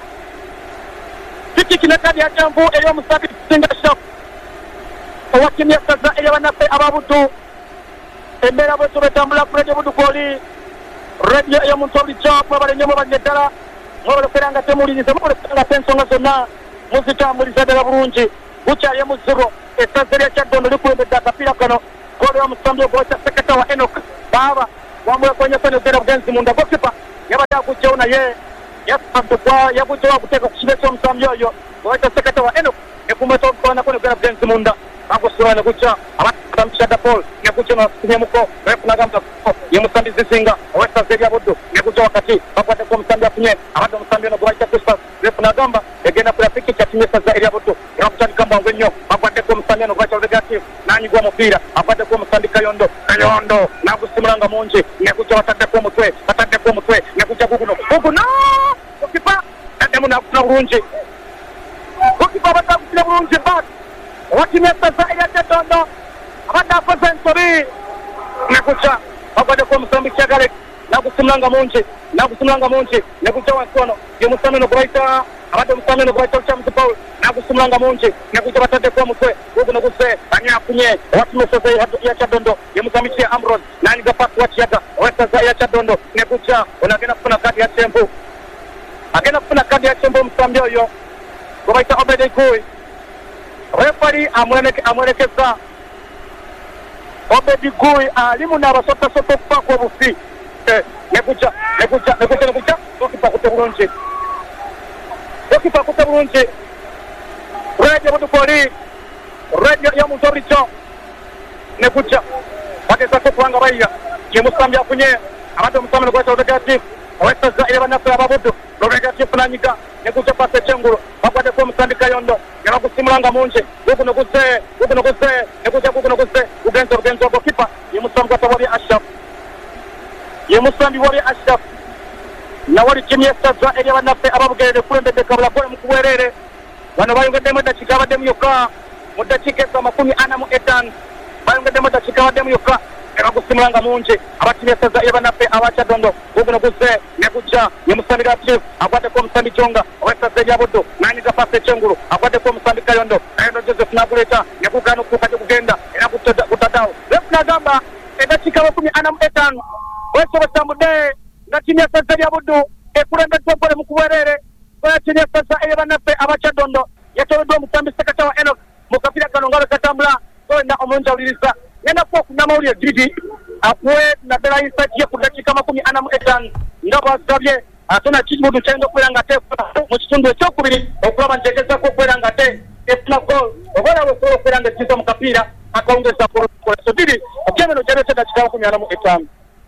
eri omusambi Zizinga Shop owatimu esaza erya bannaffe ababuddu embeera bwetyo betambula ku radio Buddu kwoli radio ey'omuntu obulijjo mwebalennyo mwebalina eddala mwebale okubeera nga temuwulirize mwebale okubeera nga ensonga zonna muzitambuliza ddala bulungi gukyali mu 0 essaza lya Kyadondo likulembedde akapiira kano golo y'omusambi ogwokya seketa wa Enoch Baba wamwekonyeso negenda bugenzi munda gokipa yabadde agugyewo naye yagugyewo aguteeka ku kibe ky'omusambi oyo gwokya seketa wa Enoch ekumweta omukolanako negenda bugenzi munda bagusula ne gukya abatamukishadda Paul ne gukya n'afunyemuko wefunagamba ye musambi zisinga owessaza erya Buddu ne gukya wakati bagwaddeko omusambi afunye abadde omusambi ono gwebayita Christmas wefunagamba egenda kulapiki kyatumye essaza erya Buddu era kutandika mbwangu ennyo bagwaddeko omusambi ono gwebayita Olugatifu n'anyigwa omupiira agwaddeko omusambi Kayondo n'agusimulanga mungi ne gukya bataddeko omutwe ne gukya guguno gokipa addemu n'agufuna bulungi gokipa abadde agufuna bulungi bat watimye essaza erya Kyadondo abadde akoze ensobi ne gukya bagwaddeko omusambi Kyagale n'agusimulanga mungi ne gukya wansi wano ye musambi ono gwebayita abadde omusambi ono gwebayita Lucamuzi Paul n'agusimulanga mungi ne gukya bataddeko omutwe guguno guse ani afunye owatumye essaza ya Kyadondo ye musambi Kye Ambrose n'anyiga pasi wa Kiyaga owessaza ya Kyadondo ne gukya ono agenda kufuna kadi ya kyenvu omusambi oyo gwebayita Obed Guy refari amwelekeza Obed Guy ali mu n'abasootasota okufaako obufi ne gukya gokipa akutte bulungi radio Budukoli radio y'omuntu obulijjo ne gukya bagezaako kubanga bayiya ye musambi afunye abadde omusambi negweta Olugatifu owessaza erya bannaffe ababuddu Olugatifu n'anyiga ne gukya pasi ekyengulu bagwaddeko omusambi Kayondo ne bagusimulanga mungi guguno guze ne gukya bugenzi ogokipa ye musambi wali Ashraf nawali kimye essaza erya bannaffe ababugerere kulembedde kabula gole mu kubwerere bano bayongeddemu eddakiika abaddemu yokka mu ddakiika eza 45 bayongeddemu eddakiika abaddemu yokka ne bagusimulanga mungi abatimye essaza erya bannaffe aba Kyadondo guguno guze ne gukya ye musambi Latif agwaddeko omusambi Jonga owessaza erya Buddu n'anyiga pasi ekyengulu agwaddeko omusambi Kayondo Joseph n'aguleeta ne gugaana okutuuka gye gugenda era gutaddawo lefu n'agamba eddakiika 45 wesobosambudde nga kimye essaza erya Buddu ekulembedde gole mu kubwerere kimye essaza erya bannaffe aba Kyadondo yatobeddwa omusambi seketa wa Enoch mu kapiira kano nga bwekatambula golina omulungi awuliriza ngenda kuba okunnamawulire Didi akuwe naddala insight ye ku ddakiika 45 nga bwasabye ate nakiri Buddu kyayinza okubeera nga teefuna mu kitundu ekyokubiri okulaba nti egezaako okubeera nga efuna gol oba olaba osobola okubeera nga ekkiza mu kapiira akawungeza so Didi okyemeno gyaleeta eddakiika 45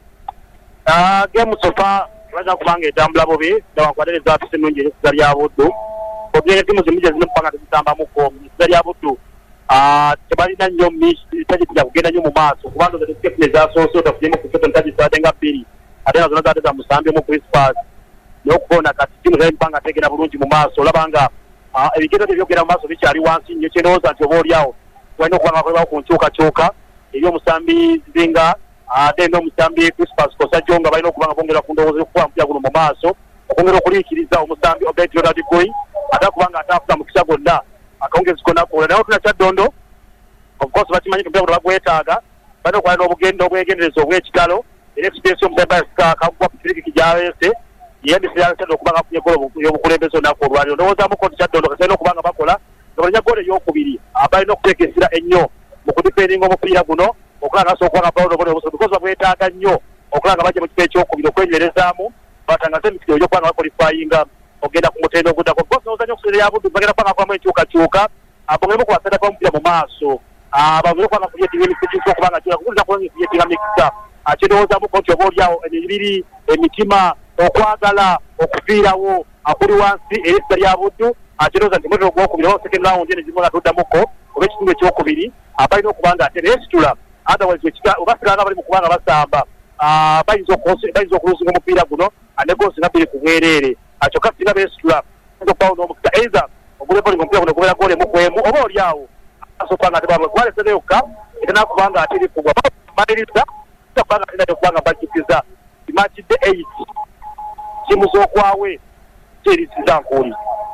game sofa baza kubanga etambula bubi ndawakwadereza afise nungi n'essiza lya Buddu obyenga timu zimu gye zinempanga tezitambamukoessiza lya Buddu tebalina nnyo tajikija kugenda nnyo mu maaso kubanga zetekine zasoose otafunyemu ku kyoto ntagisaade nga bbiri ate nga zonna zaate za musambi mu Christmas n'okubona kati timu zalimpanga tegenda bulungi mu maaso olabanga ebigendo tebyogenda mu maaso bikyali wansi nnyo kyendowooza nti oba oliawo walina okubanga bakolebawo ku nkyukakyuka eby'omusambi Zinga ate n'omusambi Christmas Kosa Jonga balina okubanga bongera ku ndowooza y'okuba mpya guno mu maaso okwongera okuliikiriza omusambi Obed Guy ate kubanga ataafuza mukisa gonna akawungezi konna kola naye otuna Kyadondo of course bakimanyi mpira guno bagwetaaga balina okuba n'obwegendereza obw'ekitalo era experience y'omusambi kagwa pikiriki gyaleese yeyambisa Kyadondo okubanga afunye golo y'obukulembeze olunaku olwaliro ndowoozamu ko Kyadondo kasalina okubanga bakola nga balina golo ey'okubiri balina okuteeka essira ennyo mu kudifendinga omupiira guno okulanga okubanga bawulobona obuso because babwetaaga nnyo okulanga bajja mu kifo ekyokubiri okwenywerezaamu batangaze emikiro egy'okubanga bakolifayinga ogenda ku mutendo oguddako because ozanya okuserera ya Buddu bagenda kubanga kubamu enkyukakyuka bongemu kubasendako omupiira mu maaso bongere okubanga kuyetinga emikisa okubanga kukuliza kubanga kuyetinga mikisa kyendowoozamu ko nti oba oliawo emibiri emitima okwagala okufiirawo akuli wansi erissa lya Buddu kyendowooza nti mutero gwokubiri oba second round ene zirimu nga tuddamuko oba ekitundu ekyokubiri balina okubanga ate resitula otherwise obasiranga bali mu kubanga basamba bayinza okuluzinga omupiira guno anegosi nga biri ku bwereere kyokka singa beesitula okubawo n'omukisa eiza ogulevolinga omupiira guno gubeera gole mukwemu oba oliawo asokubanga ate gwalesere yokka etanakubanga ate erikugwa maliriza kubanga ate naye okubanga bajikiza imakidde 8 timu z'okwawe kyerisiza nkuuli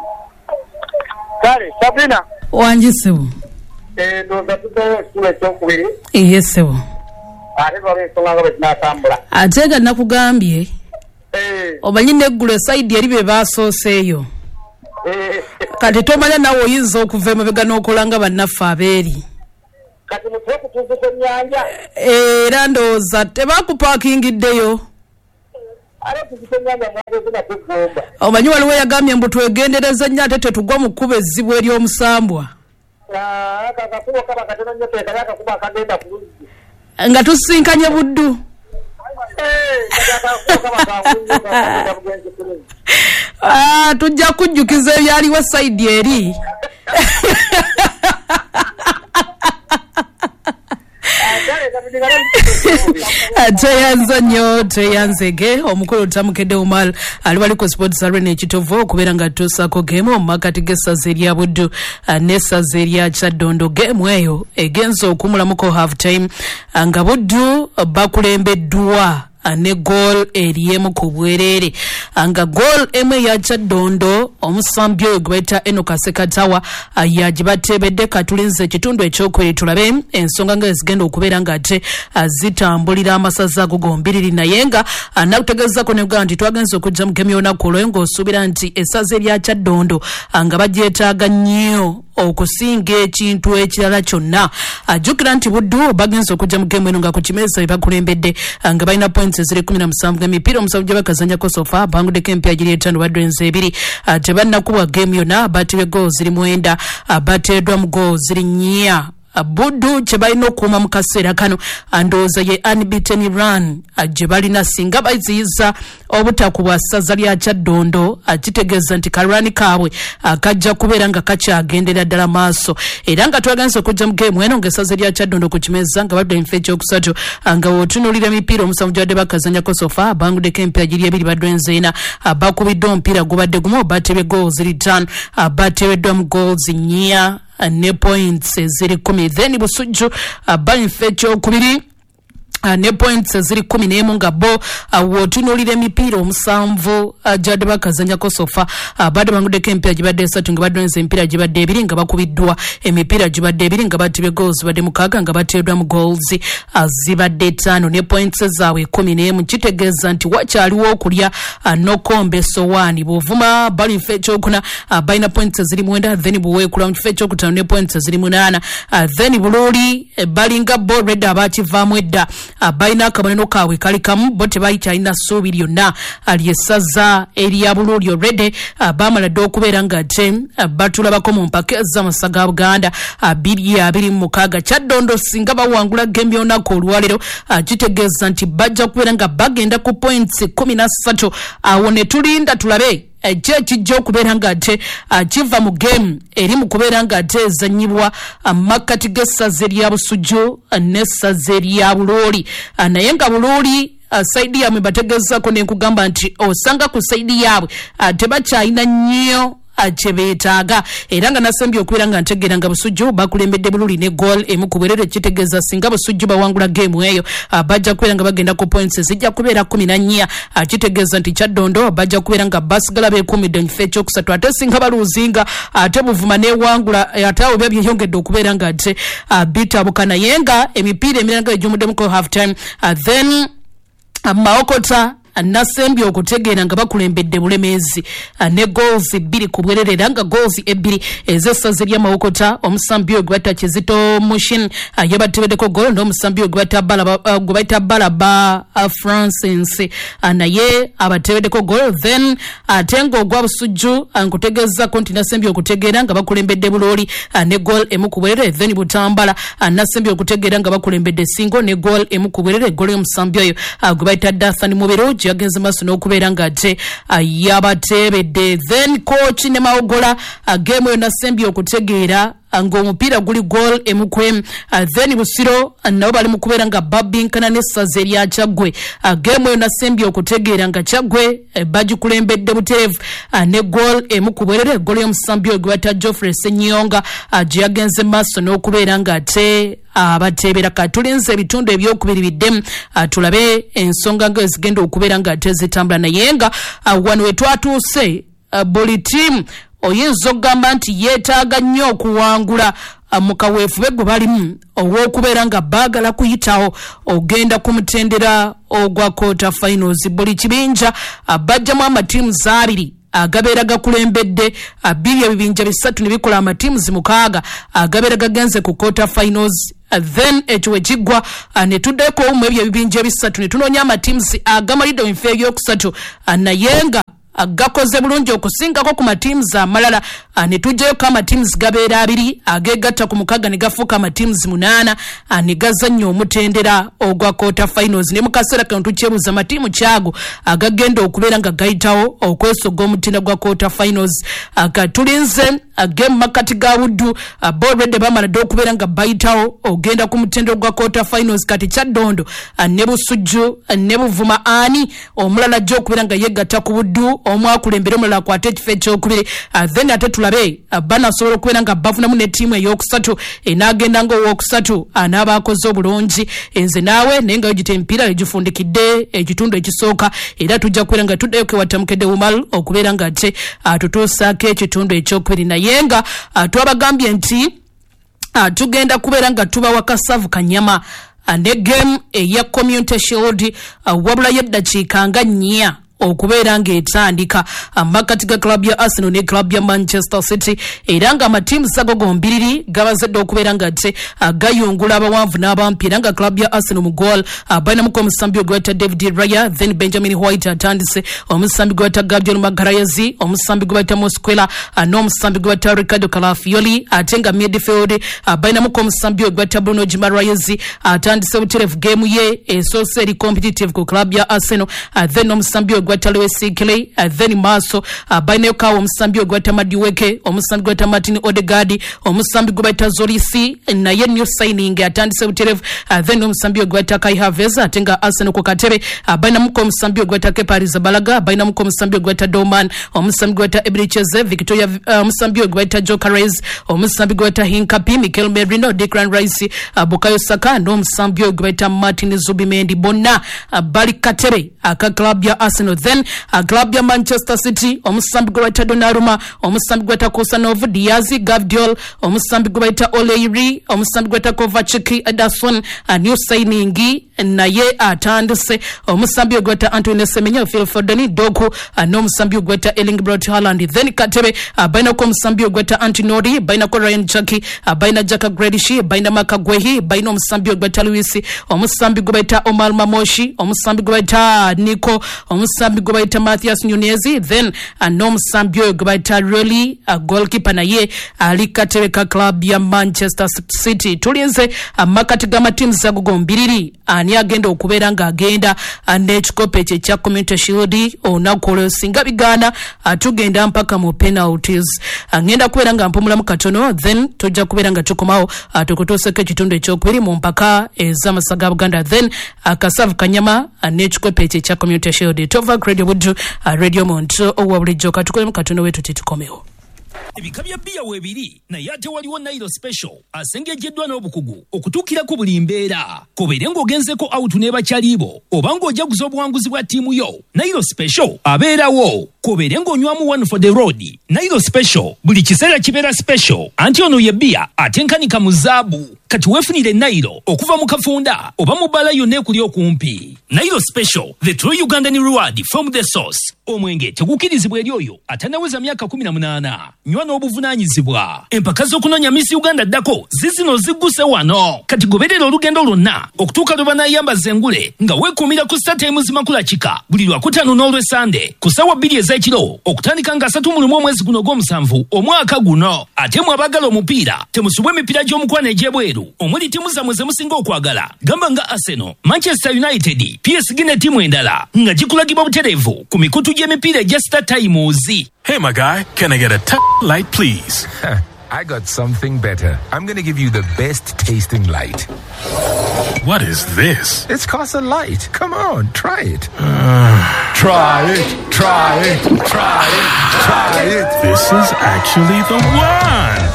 kale Sabrina wanjisebo ndoza tuteyo ekitula ekyokubiri yesebo ate twaba ensonga nga bwe zinatambula ate nga nakugambye omanyi neggulo esaidi eri be basooseeyo kati tomanya nawe oyinza okuva emabega n'okola nga bannaffe abeeri kati mutwe kutuuka ku nnyanja era ndowooza tebakupaakingiddeyo ale tutuuka nnyanja mwagezina kuvumba omanyi waliwo yagambye mbu twegendereze nnyo ate tetugwa mu kkuba ezzibu ery'omusambwa kakakubo kaba katono nnyo kekali akakubo akagenda ku luzzi nga tusinkanye Buddu tujja kujjukiza ebyaliwo sayidi eri teyanza nnyo teyanzege omukulu Tamukedde Umar ali wali ku sports arena ekitovu okubeera nga tusaako geemu mu makati g'essaza erya Buddu n'essaza erya Kyaddondo. Geemu eyo egenza okumulamuko half time nga Buddu bakulembeddwa ne goal eriyemu ku bwerere nga goal emu ya Kyaddondo omusambi oyo gwebayita Enoka Sekatawa yagibatebedde katulinze ekitundu ekyokubiri tulabe ensonga nga ezigenda okubeera nga ate zitambulira amasaza ago gombiriri naye nga nakutegeezako nebwa nti twagenza okujja mu gemu y'olunaku olwo ng'osuubira nti essaza erya Kyaddondo nga bagyetaaga nnyo okusinga ekintu ekirala kyonna. Ajjukira nti Buddu bagenza okujja mu gemu eno nga ku kimeeza bebakulembedde nga balina points eziri 17 emipiira omusanvu gye bakazanya sofa banguddeko emipiira giri 5 baddenze 2 tebannakubwa gemu yonna bateebwa goal ziri 9 bateeddwa mu goal ziri 4. Buddu kye balina okuuma mu kaseera kano ndowooza ye unbeaten run gye balina singa baziyiza obutakubwa ssaza lya Kyaddondo kitegeeza nti kalwani kaabwe kajja kubeera nga kakyagendera ddala maaso era nga twagenza okujja mu geemu eno ng'essaza lya Kyaddondo ku kimeeza nga badde ekifa ekyokusatu nga wootunuulira emipiira omusanvu gye badde bakazanyako sofa banguddeko emipiira giri 2 baddenze 4 bakubiddwa omupiira gubadde gumu bateebye goal ziri 5 bateebeddwa mu goals 4 ne points ziri 10 then Busujju balinfa ekyokubiri ne points ziri 11 nga bo wootunuulira emipiira omusanvu gyadde bakazanyako sofa badde banguddeko emipiira gibadde 3 nga baddenze emipiira gibadde 2 nga bakubiddwa emipiira gibadde 2 nga batibye goals badde 6 nga bateeddwa mu goals zibadde 5 ne points zaabwe 11 kitegeeza nti wakyaliwo okulya n'okomba essowaani bw'ovuma balinfa ekyokuna balina points ziri 9 then buweekula mu kifo ekyokutaano ne points ziri 8 then Buluuli balinga bo red abakivaamu edda balina akabonero kaabwe kali kamu bo tebayikyalina ssuubi lyonna lyessaza erya Buluuli already baamala dde okubeera nga ate batulabako mu mpaka z'amasa ga Buganda 26. Kyaddondo singa bawangula gemu y'olunaku olwaleero kitegeeza nti bajja kubeera nga bagenda ku points 13 awo ne tulinda tulabe ekijja okubeera nga ate kiva mu gemu eri mu kubeera nga ate ezannyibwa makkati g'essaza erya Busujju n'essaza erya Buluuli naye nga Buluuli saidi yaabwe bategeezako nenkugamba nti osanga ku saidi yaabwe tebakyalina nnyo kye beetaaga era nga nasembye okubeera nga ntegeera nga Busujju bakulembedde Buluuli ne goal emu ku bwerere kitegeeza singa Busujju bawangula geemu eyo bajja kubeera nga bagenda ku points zijja kubeera 14 kitegeeza nti Kyaddondo bajja kubeera nga basigala beekuumidde mu kifo ekyokusatu ate singa baluuzinga ate Buvuma neewangula ate awo byeyongedde okubeera nga ate bitabuka naye nga emipiira emirala nga egy'omuddemu half time then Maokota nasembye okutegeera nga bakulembedde Bulemeezi ne goals 2 ku bwerere era nga goals 2 ez'essaza erya Mawokota omusambi oyo gwebatta Kizito Mushin yabatebeddeko goal n'omusambi oyo gwebayita Balaba Francis naye abatebeddeko goal then ate ng'ogwa Busujju nkutegeezako nti nasembye okutegeera nga bakulembedde Bulooli ne goal emu ku bwerere then Butambala nasembye okutegeera nga bakulembedde Singo ne goal emu ku bwerere goal y'omusambi oyo gwebayita Dathan Mubiro yagenze maaso n'okubeera nga ate yabateebedde then coach ne Mawogola geemu eyo nasembye okutegeera ng'omupiira guli goal emu ku emu then Busiro nabo bali mu kubeera nga babinkana n'essaza erya Kyaggwe geemu eyo nasembye okutegeera nga Kyaggwe bagikulembedde butereevu ne goal emu ku bwerere goal y'omusambi oyo gwebatta Geoffrey Ssenyonga gye yagenze maaso n'okubeera nga ate abateebera katulinze ebitundu ebyokubiri biddemu tulabe ensonga nga ezigenda okubeera nga ate zitambula naye nga wano we twatuuse buli tiimu oyinza okugamba nti yeetaaga nnyo okuwangula mu kaweefube gwe balimu olw'okubeera nga baagala kuyitawo ogenda ku mutendera ogwa quarter finals buli kibinja bajjamu amatiimu 2 agabeera gakulembedde 2 ebibinja 3 ne bikola amatiimuzi 6 agabeera gagenze ku quarter finals. Then ekyo ekigwa ne tuddeko mu ebyo ebibinja 3 ne tunoonya amatiimuzi agamalidde mu bifo ebyokusatu naye nga gakoze bulungi okusingako ku matiimuzi amalala ne tujjayoko amatiimuzi gabeera 2 ageegatta ku 6 ne gafuuka amatiimuzi 8 ne gazannya omutendera ogwa quarter finals. ne mu kaseera kano tukyebuuza amatiimu kyago agagenda okubeera nga gayitawo okwesoga omutendera gwa quarter finals. Tulinze game makati ga Buddu already bamala dde okubeera nga bayitawo ogenda ku mutendera gwa quarter finals. Kati Kyaddondo ne Busujju ne Buvuma ani omulala ajja okubeera nga yegatta ku Buddu omwakulembera omulala akwate ekifo ekyokubiri. Then ate tulabe banasobola okubeera nga bafunamu ne ttiimu ey'okusatu enaagenda nga ow'okusatu anaaba akoze obulungi. Nze naawe naye nga wegita emipiira egifundikidde ekitundu ekisooka era tujja kubeera nga tuddayo ke Watamukedde Wumal okubeera nga ate tutuusaako ekitundu ekyokubiri naye nga twabagambye nti tugenda kubeera nga tubawa kasavu kanyama ne game eya Community Shield wabula y'eddakiika nga 4 okubeera ng'etandika amakati ga club ya Arsenal ne club ya Manchester City era nga amatiimu sago gombiriri gabazadde okubeera nga te gayungula abawanvu n'abampi era nga club ya Arsenal mu goal balinamuko omusambi ogweta David Raya, then Benjamin White atandise, omusambi gweta Gabriel Magalhaes, omusambi gweta Mosquera n'omusambi gweta Ricardo Calafiori. Ate nga midfield balinamuko omusambi ogweta Bruno Guimaraes atandise buterevu game ye esoose eri competitive ku club ya Arsenal. Then omusambi ogweta Lewis Kelly, then maaso balinayo kawo omusambi ogweta Madueke, omusambi gweta Martin Odegaard, omusambi gweta Zorisi naye new signing atandise buterevu. Then omusambi ogweta Kai Havertz. Ate nga Arsenal ku katebe balinamuko omusambi ogweta Kepa Arrizabalaga, balinamuko omusambi ogweta Dorman, omusambi gweta Eberechi Victoria, omusambi ogweta Gyökeres, omusambi gweta Hincapie, Mikel Merino, Declan Rice, Bukayo Saka n'omusambi ogweta Martin Zubimendi. Bonna bali katebe aka club ya Arsenal. Then club ya Manchester City omusambi gweta Donnarumma, omusambi gweta Kusanov, Diaz, Gvardiol, omusambi gweta O'Leary, omusambi gweta Kovacic, Ederson new signing naye atandise, omusambi gweta Antoine Semenyo, Phil Foden, Doku n'omusambi gweta Erling Braut Haaland. Then katebe bainako omusambi gweta Antinori, bainako Ryan Cherki, baina Jack Grealish, baina Makagwehi, baina omusambi gweta Luis, omusambi gweta Omar Mamoshi, omusambi gweta Nico, omusambi gweta Matthias Nunez. Then n'omusambi gweta Rolly goalkeeper naye ali katebe ka club ya Manchester City. Tulinze amakati ga matiimu zago gombiriri ani agenda okubeera nga agenda n'ekikopo ekya Community Shield olunaku olwo. Singa bigaana tugenda mpaka mu penalties. Ngenda kubeera nga mpumulamu katono, then tujja kubeera nga tukomawo tukutuuseko ekitundu ekyokubiri mu mpaka ez'amasa ga Buganda. Then akasavu kanyama n'ekikopo ekya Community Shield. Tova Radio Buddu, Radio Muntu owa bulijjo katukolemu katono wetu titukomewo. Ebika bya bia webiri naye ate waliwo Nairo Special asengejeddwa n'obukugu okutuukira ku buli mbeera. Kobeere ng'ogenzeko out n'ebakyalibo oba ng'ojaguza obuwanguzi bwa ttiimu yo, Nairo Special abeerawo. Kobeere ng'onywamu one for the road, Nairo Special buli kiseera kibeera special. Anti ono ye bia atenkanika mu zaabu. Kati weefunire Nairo okuva mu kafunda oba mu bbala yonna ekuli okumpi. Nairo Special, the true Ugandan reward from the source. Omwenge tegukirizibwa eri oyo atanaweza myaka 18. Nywa n'obuvunaanyizibwa. Empaka z'okunoonya Miss Uganda ddako zizino zigguse wano. Kati goberera olugendo lwonna okutuuka lwe banaayambaza engule nga weekuumira ku StarTimes Makulachika buli Lwakutaano n'Olwesande ku ssaawa 2 ez'ekiro okutandika nga 31 omwezi guno gw'omusanvu omwaka guno. Ate mwe abaagala omupiira temusubwa emipiira gy'omukwano egy'ebweru omuli ttiimu zammwe ze musinga okwagala gamba nga Arsenal, Manchester United, PSG ne ttiimu endala nga gikulagibwa butereevu ku mikutu gy'emipiira egya StarTimes. Hey, my guy, can I get a light, please? I got something better. I'm going to give you the best tasting light. What is this? It's Casa Light. Come on, try it. Try it, try it, try it, try it. This is actually the one.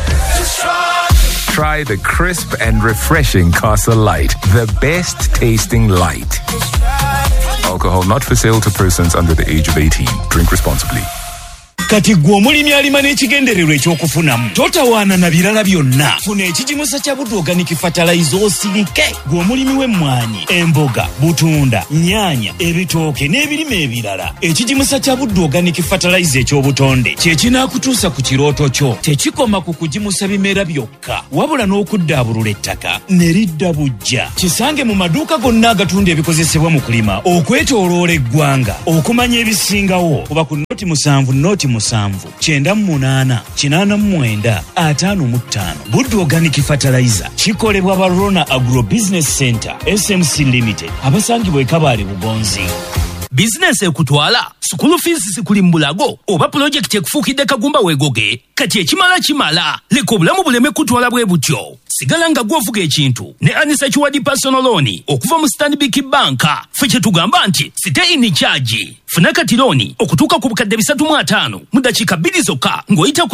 Try the crisp and refreshing Casa Light. The best tasting light. Alcohol not for sale to persons under the age of 18. Drink responsibly. kati gwe omulimi alima n'ekigendererwa ekyokufunamu totawaana na birala byonna. Funa ekigimusa kya Buddu Organic Fertilizer osirike. Gwe omulimi w'emmwanyi, emboga, butunda, nnyaanya, ebitooke n'ebirime ebirala. Ekigimusa kya Buddu Organic Fertilizer eky'obutonde kye kinaakutuusa ku kirooto kyo. Tekikoma ku kugimusa bimera byokka, wabula n'okuddaabulula ettaka ne lidda bujja. Kisange mu maduuka gonna agatunda ebikozesebwa mu kulima okwetooloola eggwanga. Okumanya ebisingawo kuba ku noti 7 98 89 55. Buddu Organic Fertilizer kikolebwa ba Rona Agro Business Center SMC Limited abasangibwa e Kabale Bugonzi. Business ekutwala school fees sikuli mbulago oba project ekufuukidde kagumba weegoge kati ekimala leka obulamu buleme kutwala bwe butyo. Sigala nga gwovuga ekintu ne Anisa Chiwadi personal loan okuva mu Stanbic Bank. Ffe kye tugamba nti stay in charge. Funa kati loan okutuuka ku bukadde 305 mu dakiika 2 zokka ng'oyita